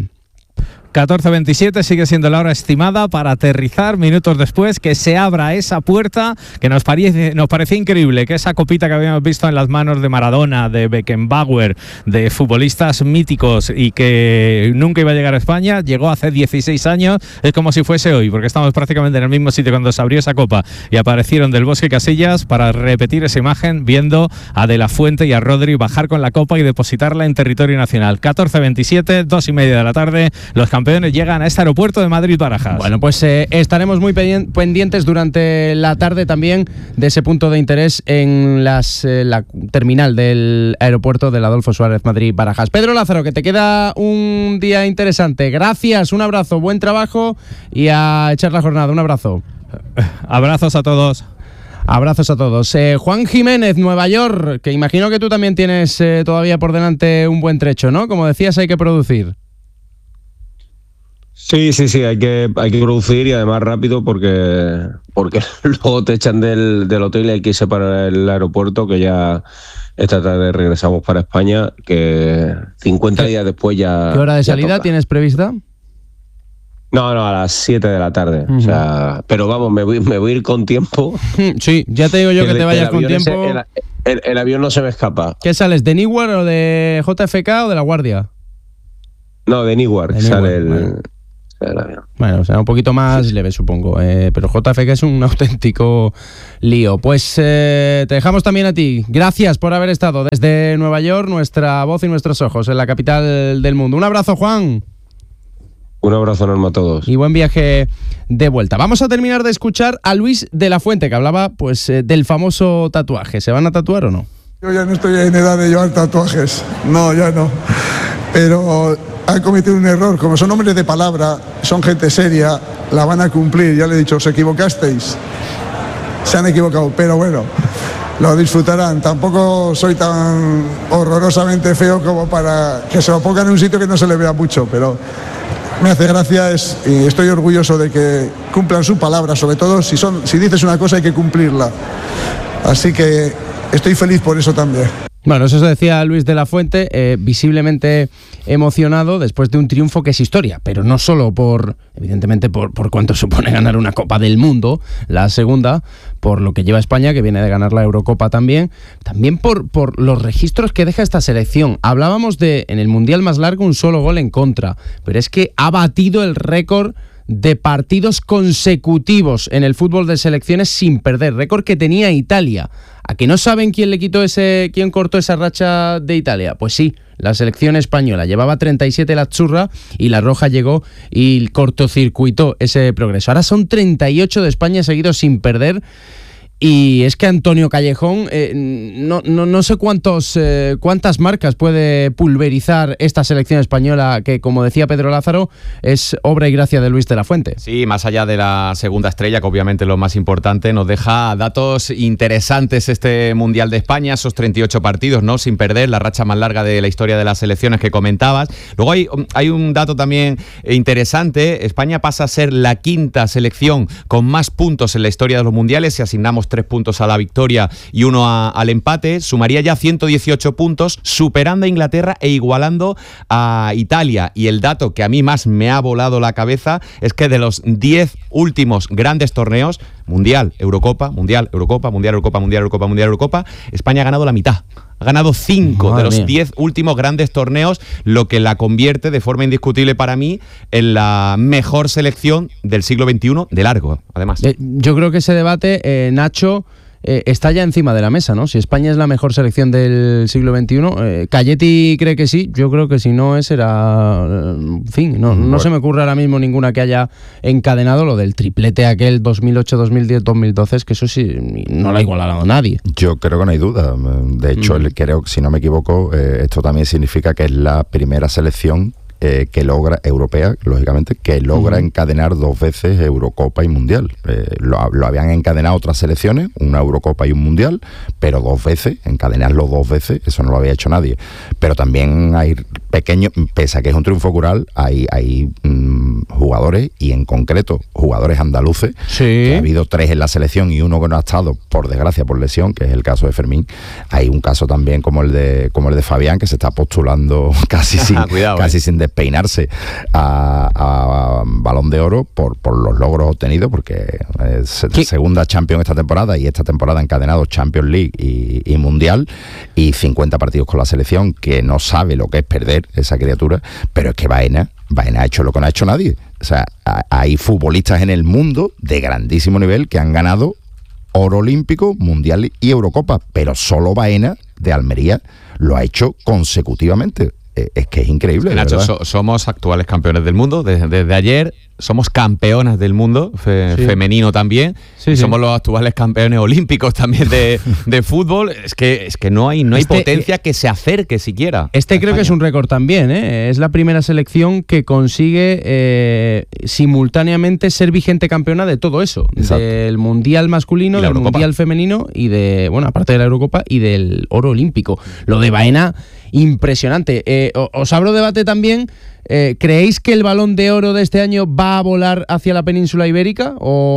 catorce veintisiete sigue siendo la hora estimada para aterrizar minutos después, que se abra esa puerta que nos parece, nos parecía increíble, que esa copita que habíamos visto en las manos de Maradona, de Beckenbauer, de futbolistas míticos y que nunca iba a llegar a España, llegó hace dieciséis años, es como si fuese hoy, porque estamos prácticamente en el mismo sitio cuando se abrió esa copa y aparecieron del Bosque Casillas para repetir esa imagen, viendo a De la Fuente y a Rodri bajar con la copa y depositarla en territorio nacional. catorce veintisiete, dos y media de la tarde, los campeones llegan a este aeropuerto de Madrid-Barajas. Bueno, pues eh, estaremos muy pendientes durante la tarde también de ese punto de interés en las, eh, la terminal del aeropuerto del Adolfo Suárez Madrid-Barajas. Pedro Lázaro, que te queda un día interesante. Gracias, un abrazo, buen trabajo y a echar la jornada. Un abrazo. Abrazos a todos. Abrazos a todos. Eh, Juan Jiménez, Nueva York, que imagino que tú también tienes eh, todavía por delante un buen trecho, ¿no? Como decías, hay que producir. Sí, sí, sí, hay que, hay que producir y además rápido porque, porque luego te echan del, del hotel y hay que irse para el aeropuerto, que ya esta tarde regresamos para España, que cincuenta días después ya... ¿Qué hora de salida toca. tienes prevista? No, no, a las siete de la tarde. Uh-huh. O sea, pero vamos, me voy, me voy a ir con tiempo. Sí, ya te digo yo que, que te vayas con tiempo. Ese, el, el, el avión no se me escapa. ¿Qué sales, de Newark o de J F K o de La Guardia? No, de Newark, de sale el... Bueno. Bueno, o sea, un poquito más sí. leve, supongo. Eh, pero J F K es un auténtico lío. Pues eh, te dejamos también a ti. Gracias por haber estado desde Nueva York, nuestra voz y nuestros ojos en la capital del mundo. Un abrazo, Juan. Un abrazo enorme a todos. Y buen viaje de vuelta. Vamos a terminar de escuchar a Luis de la Fuente, que hablaba pues eh, del famoso tatuaje. ¿Se van a tatuar o no? Yo ya no estoy en edad de llevar tatuajes. No, ya no. Pero han cometido un error. Como son hombres de palabra, son gente seria, la van a cumplir. Ya le he dicho, os equivocasteis. Se han equivocado, pero bueno, lo disfrutarán. Tampoco soy tan horrorosamente feo como para que se lo pongan en un sitio que no se le vea mucho, pero me hace gracia es, y estoy orgulloso de que cumplan su palabra, sobre todo si, son, si dices una cosa hay que cumplirla. Así que estoy feliz por eso también. Bueno, eso se decía Luis de la Fuente, eh, visiblemente emocionado después de un triunfo que es historia, pero no solo por, evidentemente, por, por cuánto supone ganar una Copa del Mundo, la segunda, por lo que lleva España, que viene de ganar la Eurocopa también, también por, por los registros que deja esta selección. Hablábamos de, en el Mundial más largo, un solo gol en contra, pero es que ha batido el récord de partidos consecutivos en el fútbol de selecciones sin perder, récord que tenía Italia. ¿A que no saben quién le quitó ese, quién cortó esa racha de Italia? Pues sí, la selección española. Llevaba treinta y siete la Azzurra y la Roja llegó y cortocircuitó ese progreso. Ahora son treinta y ocho de España seguidos sin perder. Y es que Antonio Callejón, eh, no, no, no sé cuántos, eh, cuántas marcas puede pulverizar esta selección española que, como decía Pedro Lázaro, es obra y gracia de Luis de la Fuente. Sí, más allá de la segunda estrella, que obviamente es lo más importante, nos deja datos interesantes este Mundial de España, esos treinta y ocho partidos, ¿no? Sin perder, la racha más larga de la historia de las selecciones que comentabas. Luego hay, hay un dato también interesante, España pasa a ser la quinta selección con más puntos en la historia de los mundiales si asignamos tres puntos a la victoria y uno a, al empate, sumaría ya ciento dieciocho puntos, superando a Inglaterra e igualando a Italia. Y el dato que a mí más me ha volado la cabeza es que de los diez últimos grandes torneos, Mundial, Eurocopa, Mundial, Eurocopa, Mundial, Eurocopa, Mundial, Eurocopa, Mundial, Eurocopa, España ha ganado la mitad. Ha ganado cinco de los diez últimos grandes torneos, lo que la convierte de forma indiscutible para mí en la mejor selección del siglo veintiuno de largo, además. Eh, yo creo que ese debate, eh, Nacho, eh, está ya encima de la mesa, ¿no? Si España es la mejor selección del siglo veintiuno, eh, Calletti cree que sí, yo creo que si no es, era... En fin, no, no se me ocurre ahora mismo ninguna que haya encadenado lo del triplete aquel dos mil ocho, dos mil diez, dos mil doce, es que eso sí, no lo ha igualado nadie. Yo creo que no hay duda. De hecho, mm. creo, si no me equivoco, eh, esto también significa que es la primera selección Eh, que logra, europea, lógicamente, que logra uh-huh. encadenar dos veces Eurocopa y Mundial. Eh, lo, lo habían encadenado otras selecciones, una Eurocopa y un Mundial, pero dos veces, encadenarlo dos veces, eso no lo había hecho nadie. Pero también hay pequeños, pese a que es un triunfo coral, hay, hay mmm, jugadores, y en concreto jugadores andaluces, sí. que ha habido tres en la selección y uno que no ha estado, por desgracia, por lesión, que es el caso de Fermín. Hay un caso también como el de, como el de Fabián, que se está postulando casi sin, Cuidado, casi eh. sin peinarse a, a, a Balón de Oro por, por los logros obtenidos, porque es ¿Qué? segunda Champions esta temporada, y esta temporada ha encadenado Champions League y, y Mundial, y cincuenta partidos con la selección, que no sabe lo que es perder esa criatura. Pero es que Baena, Baena ha hecho lo que no ha hecho nadie. O sea, hay futbolistas en el mundo de grandísimo nivel que han ganado oro olímpico, Mundial y Eurocopa, pero solo Baena de Almería lo ha hecho consecutivamente. Es que es increíble. Nacho, so, somos actuales campeones del mundo desde, desde ayer. Somos campeonas del mundo, fe, sí. femenino también. Sí, sí. Somos los actuales campeones olímpicos también de, de fútbol. Es que, es que no hay, no hay este, potencia que se acerque siquiera. Este creo que es un récord también, ¿eh? Es la primera selección que consigue eh, simultáneamente ser vigente campeona de todo eso. Exacto. Del Mundial masculino, del Mundial femenino y de, bueno, aparte de la Eurocopa y del oro olímpico. Lo de Baena, impresionante. Eh, os abro debate también. Eh, ¿Creéis que el Balón de Oro de este año va a volar hacia la península ibérica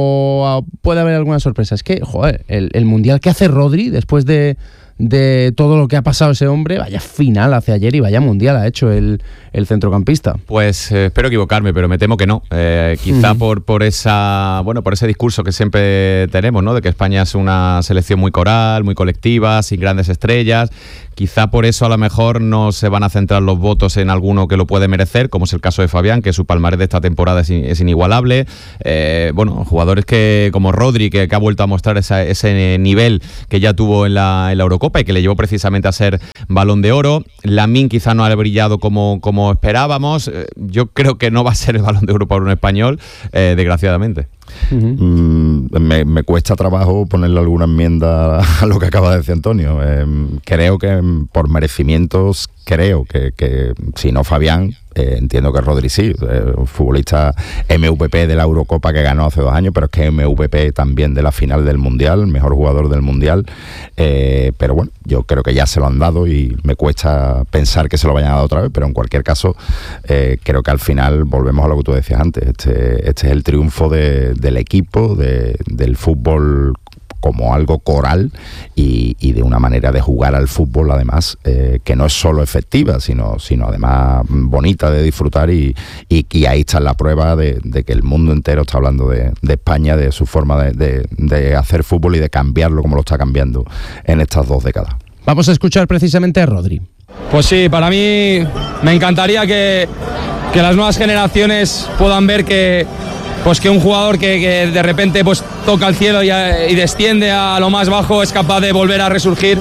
o puede haber alguna sorpresa? Es que, joder, el, el Mundial que hace Rodri después de, de todo lo que ha pasado ese hombre, vaya final hace ayer y vaya Mundial ha hecho el, el centrocampista. Pues eh, espero equivocarme, pero me temo que no. Eh, quizá uh-huh. por, por esa bueno por ese discurso que siempre tenemos, ¿no? De que España es una selección muy coral, muy colectiva, sin grandes estrellas. Quizá por eso a lo mejor no se van a centrar los votos en alguno que lo puede merecer, como es el caso de Fabián, que su palmarés de esta temporada es, in, es inigualable. Eh, bueno, jugadores que como Rodri, que, que ha vuelto a mostrar esa, ese nivel que ya tuvo en la, en la Eurocopa y que le llevó precisamente a ser Balón de Oro. Lamine quizá no ha brillado como, como esperábamos. Eh, yo creo que no va a ser el Balón de Oro para un español, eh, desgraciadamente. Uh-huh. Mm, me, me cuesta trabajo ponerle alguna enmienda a lo que acaba de decir Antonio. Eh, creo que por merecimientos, creo que, que si no Fabián, eh, entiendo que Rodri sí, eh, futbolista M V P de la Eurocopa que ganó hace dos años, pero es que M V P también de la final del Mundial, mejor jugador del Mundial. Eh, pero bueno, yo creo que ya se lo han dado y me cuesta pensar que se lo vayan a dar otra vez, pero en cualquier caso, eh, creo que al final volvemos a lo que tú decías antes. Este, este es el triunfo de, del equipo, de, del fútbol como algo coral y, y de una manera de jugar al fútbol, además, eh, que no es solo efectiva, sino, sino además bonita de disfrutar, y, y, y ahí está la prueba de, de que el mundo entero está hablando de, de España, de su forma de, de, de hacer fútbol y de cambiarlo como lo está cambiando en estas dos décadas. Vamos a escuchar precisamente a Rodri. Pues sí, para mí me encantaría que, que las nuevas generaciones puedan ver que pues que un jugador que, que de repente pues toca el cielo y, y desciende a lo más bajo es capaz de volver a resurgir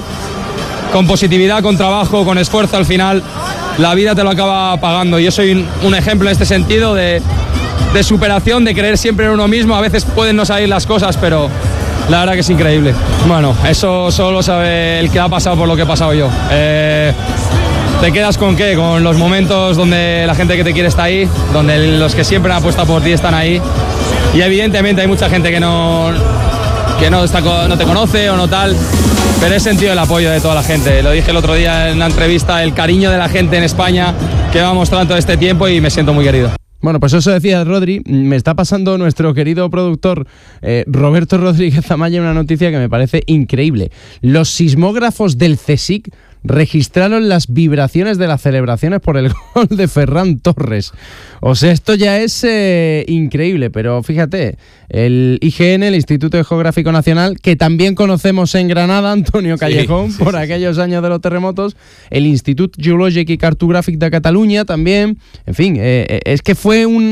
con positividad, con trabajo, con esfuerzo. Al final la vida te lo acaba pagando. Yo soy un, un ejemplo en este sentido de, de superación, de creer siempre en uno mismo. A veces pueden no salir las cosas, pero la verdad que es increíble. Bueno, eso solo sabe el que ha pasado por lo que he pasado yo. Eh, ¿Te quedas con qué? Con los momentos donde la gente que te quiere está ahí, donde los que siempre han apostado por ti están ahí. Y evidentemente hay mucha gente que no, que no, está, no te conoce o no tal, pero he sentido el apoyo de toda la gente. Lo dije el otro día en la entrevista, el cariño de la gente en España que va mostrando todo este tiempo, y me siento muy querido. Bueno, pues eso decía Rodri. Me está pasando nuestro querido productor eh, Roberto Rodríguez Amaya una noticia que me parece increíble. Los sismógrafos del CSIC registraron las vibraciones de las celebraciones por el gol de Ferran Torres. O sea, esto ya es eh, increíble, pero fíjate, el I G N, el Instituto Geográfico Nacional, que también conocemos en Granada, Antonio Callejón, sí, sí, por sí, aquellos sí. años de los terremotos, el Institut Geològic i Cartogràfic de Cataluña también, en fin, eh, es que fue un,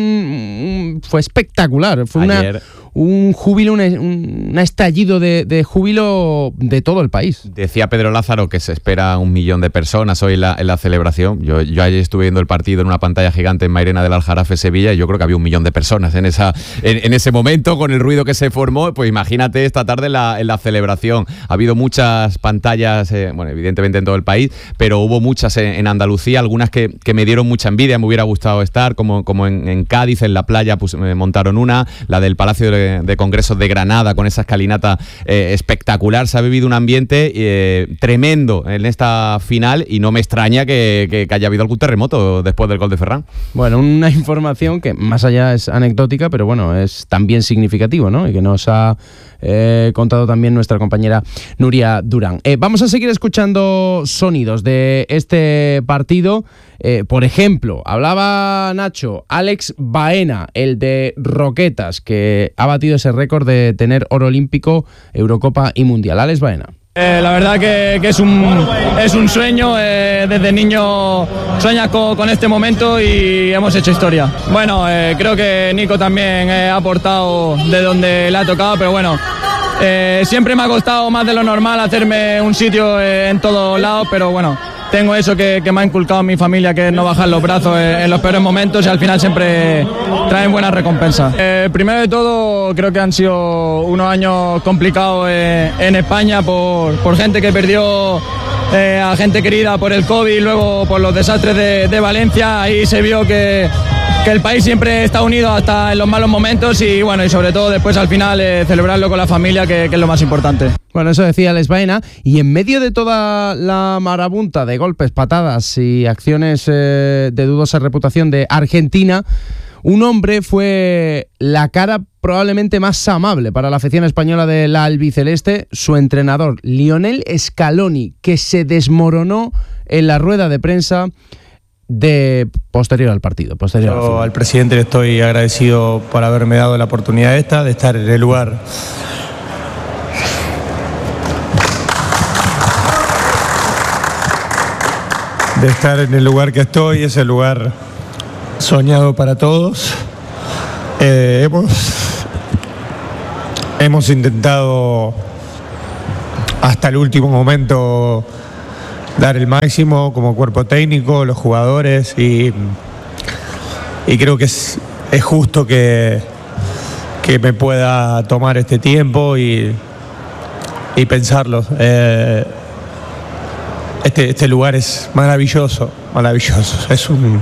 un fue espectacular, fue Ayer. una... un júbilo, un, un estallido de, de júbilo de todo el país. Decía Pedro Lázaro que se espera un millón de personas hoy en la, en la celebración. Yo, yo ayer estuve viendo el partido en una pantalla gigante en Mairena del Aljarafe, Sevilla, y yo creo que había un millón de personas en, esa, en, en ese momento, con el ruido que se formó. Pues imagínate esta tarde en la, en la celebración. Ha habido muchas pantallas, eh, bueno, evidentemente en todo el país, pero hubo muchas en, en Andalucía, algunas que, que me dieron mucha envidia, me hubiera gustado estar, como, como en, en Cádiz, en la playa, pues me montaron una, la del Palacio de de Congresos de Granada, con esa escalinata eh, espectacular. Se ha vivido un ambiente eh, tremendo en esta final y no me extraña que, que, que haya habido algún terremoto después del gol de Ferran. Bueno, una información que más allá es anecdótica, pero bueno, es también significativo, ¿no? Y que nos ha eh, contado también nuestra compañera Nuria Durán. Eh, vamos a seguir escuchando sonidos de este partido. Eh, por ejemplo, hablaba Nacho, Alex Baena, el de Roquetas, que ha batido ese récord de tener oro olímpico, Eurocopa y Mundial. Alex Baena. Eh, la verdad que, que es, un, es un sueño, eh, desde niño sueñas con, con este momento y hemos hecho historia. Bueno, eh, creo que Nico también eh, ha aportado de donde le ha tocado, pero bueno, eh, siempre me ha costado más de lo normal hacerme un sitio eh, en todos lados, pero bueno, tengo eso que, que me ha inculcado mi familia, que es no bajar los brazos en, en los peores momentos, y al final siempre traen buenas recompensas. Eh, primero de todo, creo que han sido unos años complicados eh, en España por, por gente que perdió eh, a gente querida por el COVID, y luego por los desastres de, de Valencia. Ahí se vio que, que el país siempre está unido hasta en los malos momentos, y bueno, y sobre todo después al final eh, celebrarlo con la familia, que, que es lo más importante. Bueno, eso decía Alex Baena, y en medio de toda la marabunta de golpes, patadas y acciones eh, de dudosa reputación de Argentina, un hombre fue la cara probablemente más amable para la afición española de la albiceleste, su entrenador, Lionel Scaloni, que se desmoronó en la rueda de prensa de posterior al partido. Posterior Yo al, al presidente le estoy agradecido por haberme dado la oportunidad esta, de estar en el lugar de estar en el lugar que estoy, ese lugar soñado para todos. Eh, hemos, hemos intentado hasta el último momento dar el máximo como cuerpo técnico, los jugadores, y, y creo que es, es justo que, que me pueda tomar este tiempo y, y pensarlo. Eh, Este, este lugar es maravilloso, maravilloso. Es un,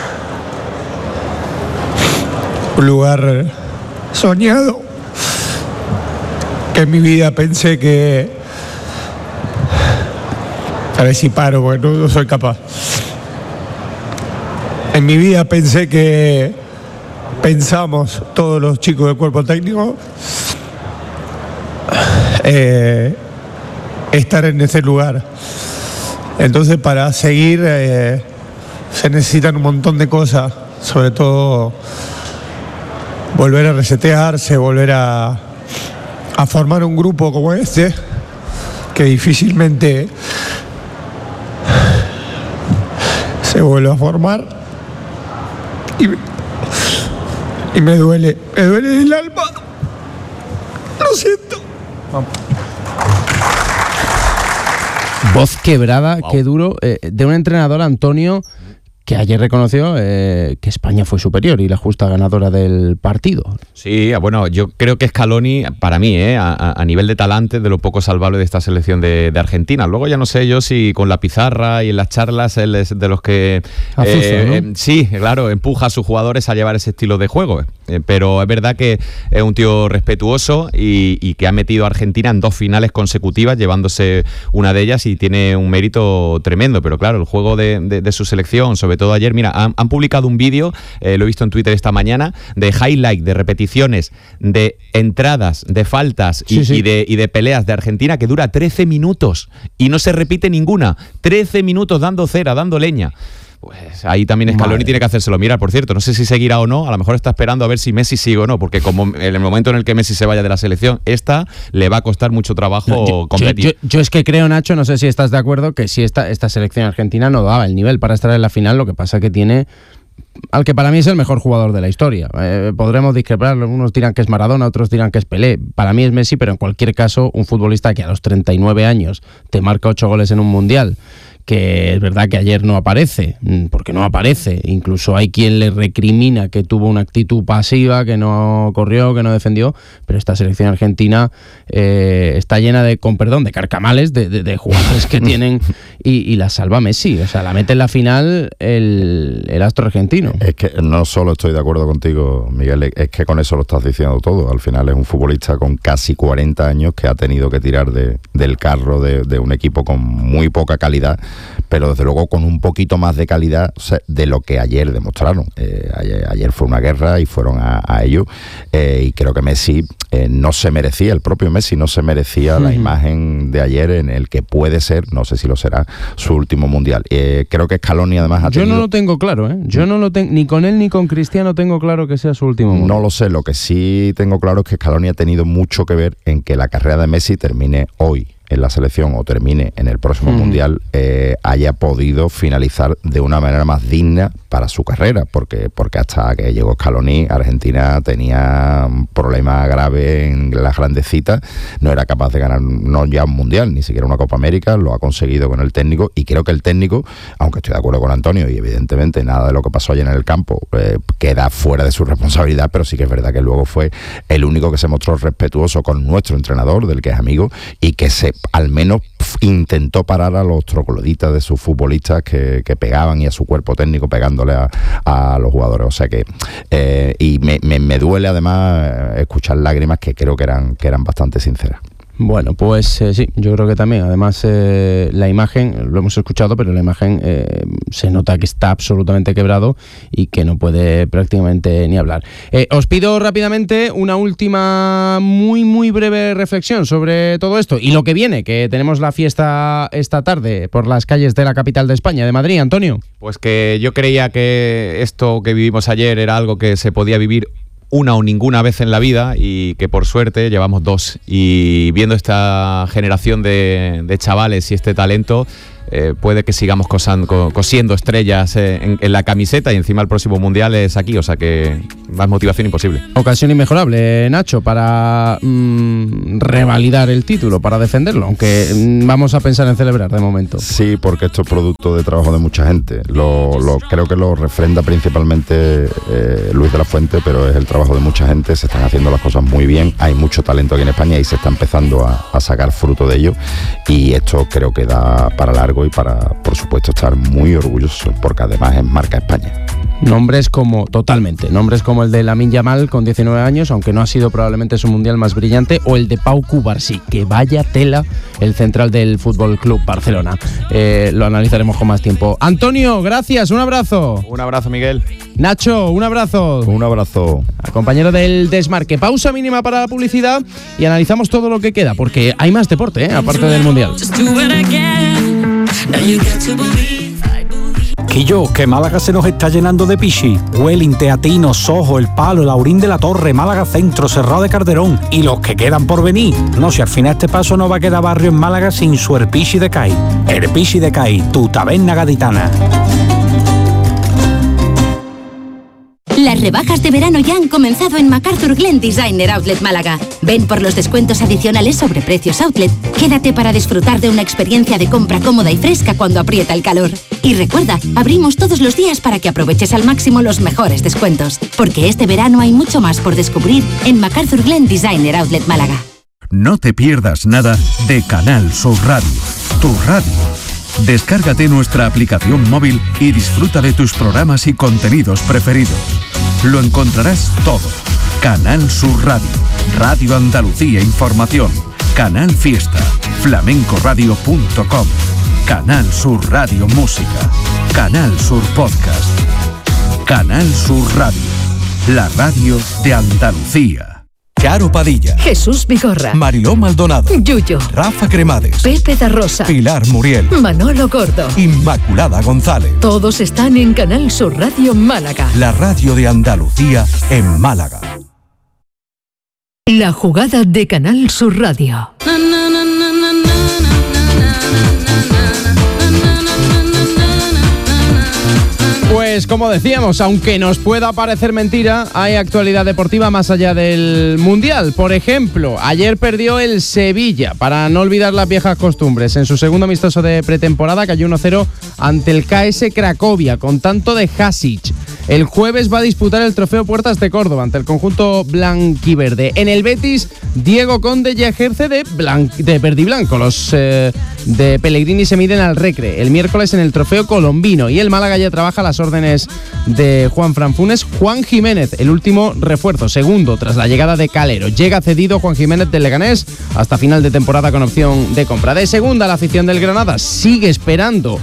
un lugar soñado, que en mi vida pensé que... A ver si paro, porque no, no soy capaz. En mi vida pensé que pensamos todos los chicos del cuerpo técnico eh, estar en ese lugar. Entonces, para seguir eh, se necesitan un montón de cosas, sobre todo volver a resetearse, volver a, a formar un grupo como este, que difícilmente se vuelve a formar. Y, y me duele, me duele el alma. Lo siento. Vamos. Voz quebrada, wow. Qué duro, eh, de un entrenador, Antonio, que ayer reconoció eh, que España fue superior y la justa ganadora del partido. Sí, bueno, yo creo que Scaloni, para mí, eh, a, a nivel de talante, de lo poco salvable de esta selección de, de Argentina. Luego ya no sé yo si con la pizarra y en las charlas él es de los que... Azuzo, eh, ¿no? eh, sí, claro, empuja a sus jugadores a llevar ese estilo de juego. Eh, pero es verdad que es un tío respetuoso y, y que ha metido a Argentina en dos finales consecutivas, llevándose una de ellas, y tiene un mérito tremendo. Pero claro, el juego de, de, de su selección, sobre sobre todo ayer. Mira, han, han publicado un vídeo, eh, lo he visto en Twitter esta mañana, de highlight, de repeticiones, de entradas, de faltas y, sí, sí. y, de, y de peleas de Argentina que dura trece minutos y no se repite ninguna. trece minutos dando cera, dando leña. Pues ahí también Scaloni Madre. tiene que hacérselo mirar, por cierto. No sé si seguirá o no, a lo mejor está esperando a ver si Messi sigue o no, porque como en el momento en el que Messi se vaya de la selección, esta le va a costar mucho trabajo no, yo, competir. Yo, yo, yo es que creo, Nacho, no sé si estás de acuerdo, que si esta, esta selección argentina no daba el nivel para estar en la final, lo que pasa que tiene al que para mí es el mejor jugador de la historia. Eh, podremos discrepar, unos dirán que es Maradona, otros dirán que es Pelé. Para mí es Messi, pero en cualquier caso, un futbolista que a los treinta y nueve años te marca ocho goles en un mundial, que es verdad que ayer no aparece, porque no aparece. Incluso hay quien le recrimina que tuvo una actitud pasiva, que no corrió, que no defendió, pero esta selección argentina eh, está llena de, con perdón, de carcamales, de, de, de jugadores que tienen, y, y la salva Messi. O sea, la mete en la final el, el astro argentino. Es que no solo estoy de acuerdo contigo, Miguel, es que con eso lo estás diciendo todo. Al final es un futbolista con casi cuarenta años que ha tenido que tirar de, del carro de, de un equipo con muy poca calidad, pero desde luego con un poquito más de calidad, o sea, de lo que ayer demostraron. Eh, ayer, ayer fue una guerra y fueron a, a ello, eh, y creo que Messi eh, no se merecía, el propio Messi no se merecía uh-huh. la imagen de ayer en el que puede ser, no sé si lo será, su último mundial. Eh, creo que Scaloni además ha Yo tenido... no lo tengo claro, ¿eh? Yo no lo tengo, ni con él ni con Cristiano tengo claro que sea su último mundial. No lo sé, lo que sí tengo claro es que Scaloni ha tenido mucho que ver en que la carrera de Messi termine hoy en la selección o termine en el próximo mm. mundial, eh, haya podido finalizar de una manera más digna para su carrera, porque porque hasta que llegó Scaloni, Argentina tenía un problema grave en las grandes citas, no era capaz de ganar no ya un mundial, ni siquiera una Copa América. Lo ha conseguido con el técnico, y creo que el técnico, aunque estoy de acuerdo con Antonio, y evidentemente nada de lo que pasó ayer en el campo eh, queda fuera de su responsabilidad, pero sí que es verdad que luego fue el único que se mostró respetuoso con nuestro entrenador, del que es amigo, y que se al menos intentó parar a los trogloditas de sus futbolistas que, que pegaban, y a su cuerpo técnico pegándole a, a los jugadores. O sea que eh, y me, me, me duele además escuchar lágrimas que creo que eran, que eran bastante sinceras. Bueno, pues eh, sí, yo creo que también. Además, eh, la imagen, lo hemos escuchado, pero la imagen eh, se nota que está absolutamente quebrado y que no puede prácticamente ni hablar. Eh, os pido rápidamente una última, muy, muy breve reflexión sobre todo esto y lo que viene, que tenemos la fiesta esta tarde por las calles de la capital de España, de Madrid. Antonio. Pues que yo creía que esto que vivimos ayer era algo que se podía vivir una o ninguna vez en la vida, y que por suerte llevamos dos, y viendo esta generación de, de chavales y este talento, eh, puede que sigamos cosan, co, cosiendo estrellas eh, en, en la camiseta, y encima el próximo mundial es aquí, o sea que más motivación imposible. Ocasión inmejorable, Nacho, para mmm, revalidar el título, para defenderlo, aunque mmm, vamos a pensar en celebrar de momento. Sí, porque esto es producto de trabajo de mucha gente. Lo, lo creo que lo refrenda principalmente eh, Luis de la Fuente, pero es el trabajo de mucha gente. Se están haciendo las cosas muy bien, hay mucho talento aquí en España y se está empezando a, a sacar fruto de ello, y esto creo que da para largo y para, por supuesto, estar muy orgulloso, porque además es marca España. Nombres como, totalmente, nombres como el de Lamine Yamal con diecinueve años, aunque no ha sido probablemente su mundial más brillante, o el de Pau Cubarsí, que vaya tela, el central del Fútbol Club Barcelona. Eh, lo analizaremos con más tiempo. Antonio, gracias, un abrazo. Un abrazo, Miguel. Nacho, un abrazo. Un abrazo. Compañero del Desmarque. Pausa mínima para la publicidad y analizamos todo lo que queda, porque hay más deporte, ¿eh? Aparte del mundial. Quillo, que Málaga se nos está llenando de pichi. Welling, Teatino, Sojo, El Palo, el Aurín de la Torre, Málaga Centro, Cerrado de Calderón y los que quedan por venir. No, si al final este paso no va a quedar barrio en Málaga sin su Herpichi de Cai. Herpichi de Cai, tu taberna gaditana. Las rebajas de verano ya han comenzado en MacArthur Glen Designer Outlet Málaga. Ven por los descuentos adicionales sobre precios outlet. Quédate para disfrutar de una experiencia de compra cómoda y fresca cuando aprieta el calor. Y recuerda, abrimos todos los días para que aproveches al máximo los mejores descuentos. Porque este verano hay mucho más por descubrir en MacArthur Glen Designer Outlet Málaga. No te pierdas nada de Canal Sur Radio, tu radio. Descárgate nuestra aplicación móvil y disfruta de tus programas y contenidos preferidos. Lo encontrarás todo. Canal Sur Radio, Radio Andalucía Información, Canal Fiesta, flamenco radio punto com, Canal Sur Radio Música. Canal Sur Podcast. Canal Sur Radio. La radio de Andalucía. Charo Padilla, Jesús Vigorra, Mariló Maldonado, Yuyo, Rafa Cremades, Pepe da Rosa, Pilar Muriel, Manolo Gordo, Inmaculada González. Todos están en Canal Sur Radio Málaga. La radio de Andalucía en Málaga. La jugada de Canal Sur Radio. Pues como decíamos, aunque nos pueda parecer mentira, hay actualidad deportiva más allá del Mundial. Por ejemplo, ayer perdió el Sevilla, para no olvidar las viejas costumbres. En su segundo amistoso de pretemporada cayó uno cero ante el K S Cracovia, con tanto de Hasic. El jueves va a disputar el trofeo Puertas de Córdoba ante el conjunto blanquiverde. En el Betis, Diego Conde ya ejerce de, blan- de verde y blanco. Los eh, de Pellegrini se miden al Recre el miércoles en el trofeo colombino. Y el Málaga ya trabaja a las órdenes de Juan Fran Funes. Juan Jiménez, el último refuerzo, segundo tras la llegada de Calero. Llega cedido Juan Jiménez del Leganés hasta final de temporada con opción de compra. De segunda, la afición del Granada sigue esperando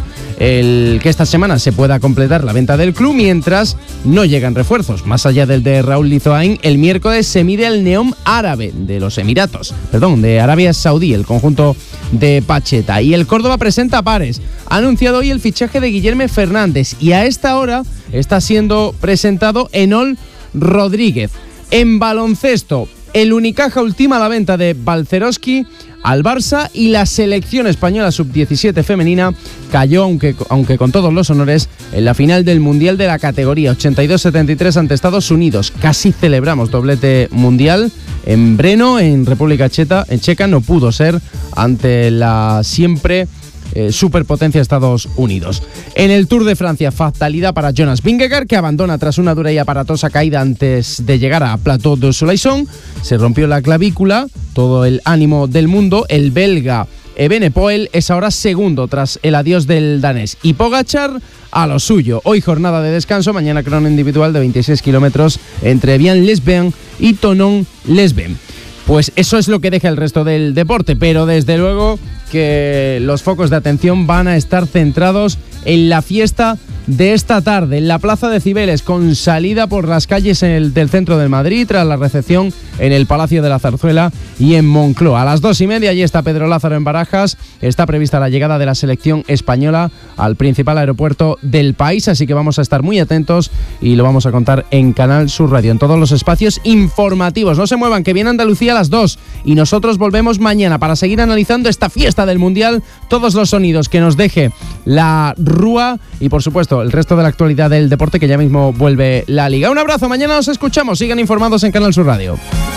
el que esta semana se pueda completar la venta del club, mientras no llegan refuerzos. Más allá del de Raúl Lizoain, el miércoles se mide el Neom Árabe de los Emiratos, perdón, de Arabia Saudí, el conjunto de Pacheta. Y el Córdoba presenta a pares. Ha anunciado hoy el fichaje de Guillermo Fernández y a esta hora está siendo presentado Enol Rodríguez. En baloncesto, el Unicaja ultima la venta de Balcerowski al Barça y la selección española sub diecisiete femenina cayó, aunque, aunque con todos los honores, en la final del Mundial de la categoría ochenta y dos setenta y tres ante Estados Unidos. Casi celebramos doblete mundial. En Brno, en República Checa, en Checa, no pudo ser ante la siempre Eh, superpotencia Estados Unidos. En el Tour de Francia, fatalidad para Jonas Vingegaard, que abandona tras una dura y aparatosa caída antes de llegar a Plateau de Soleilson. Se rompió la clavícula, todo el ánimo del mundo. El belga Evenepoel es ahora segundo tras el adiós del danés. Y Pogačar a lo suyo. Hoy jornada de descanso, mañana crono individual de veintiséis kilómetros entre Evian-les-Bains y Thonon-les-Bains. Pues eso es lo que deja el resto del deporte, pero desde luego que los focos de atención van a estar centrados en la fiesta de esta tarde, en la Plaza de Cibeles, con salida por las calles el, del centro de Madrid, tras la recepción en el Palacio de la Zarzuela y en Moncloa. A las dos y media allí está Pedro Lázaro en Barajas. Está prevista la llegada de la selección española al principal aeropuerto del país, así que vamos a estar muy atentos y lo vamos a contar en Canal Sur Radio, en todos los espacios informativos. No se muevan, que viene Andalucía a las dos y nosotros volvemos mañana para seguir analizando esta fiesta del Mundial, todos los sonidos que nos deje la Rúa y, por supuesto, el resto de la actualidad del deporte, que ya mismo vuelve la Liga. Un abrazo, mañana nos escuchamos. Sigan informados en Canal Sur Radio.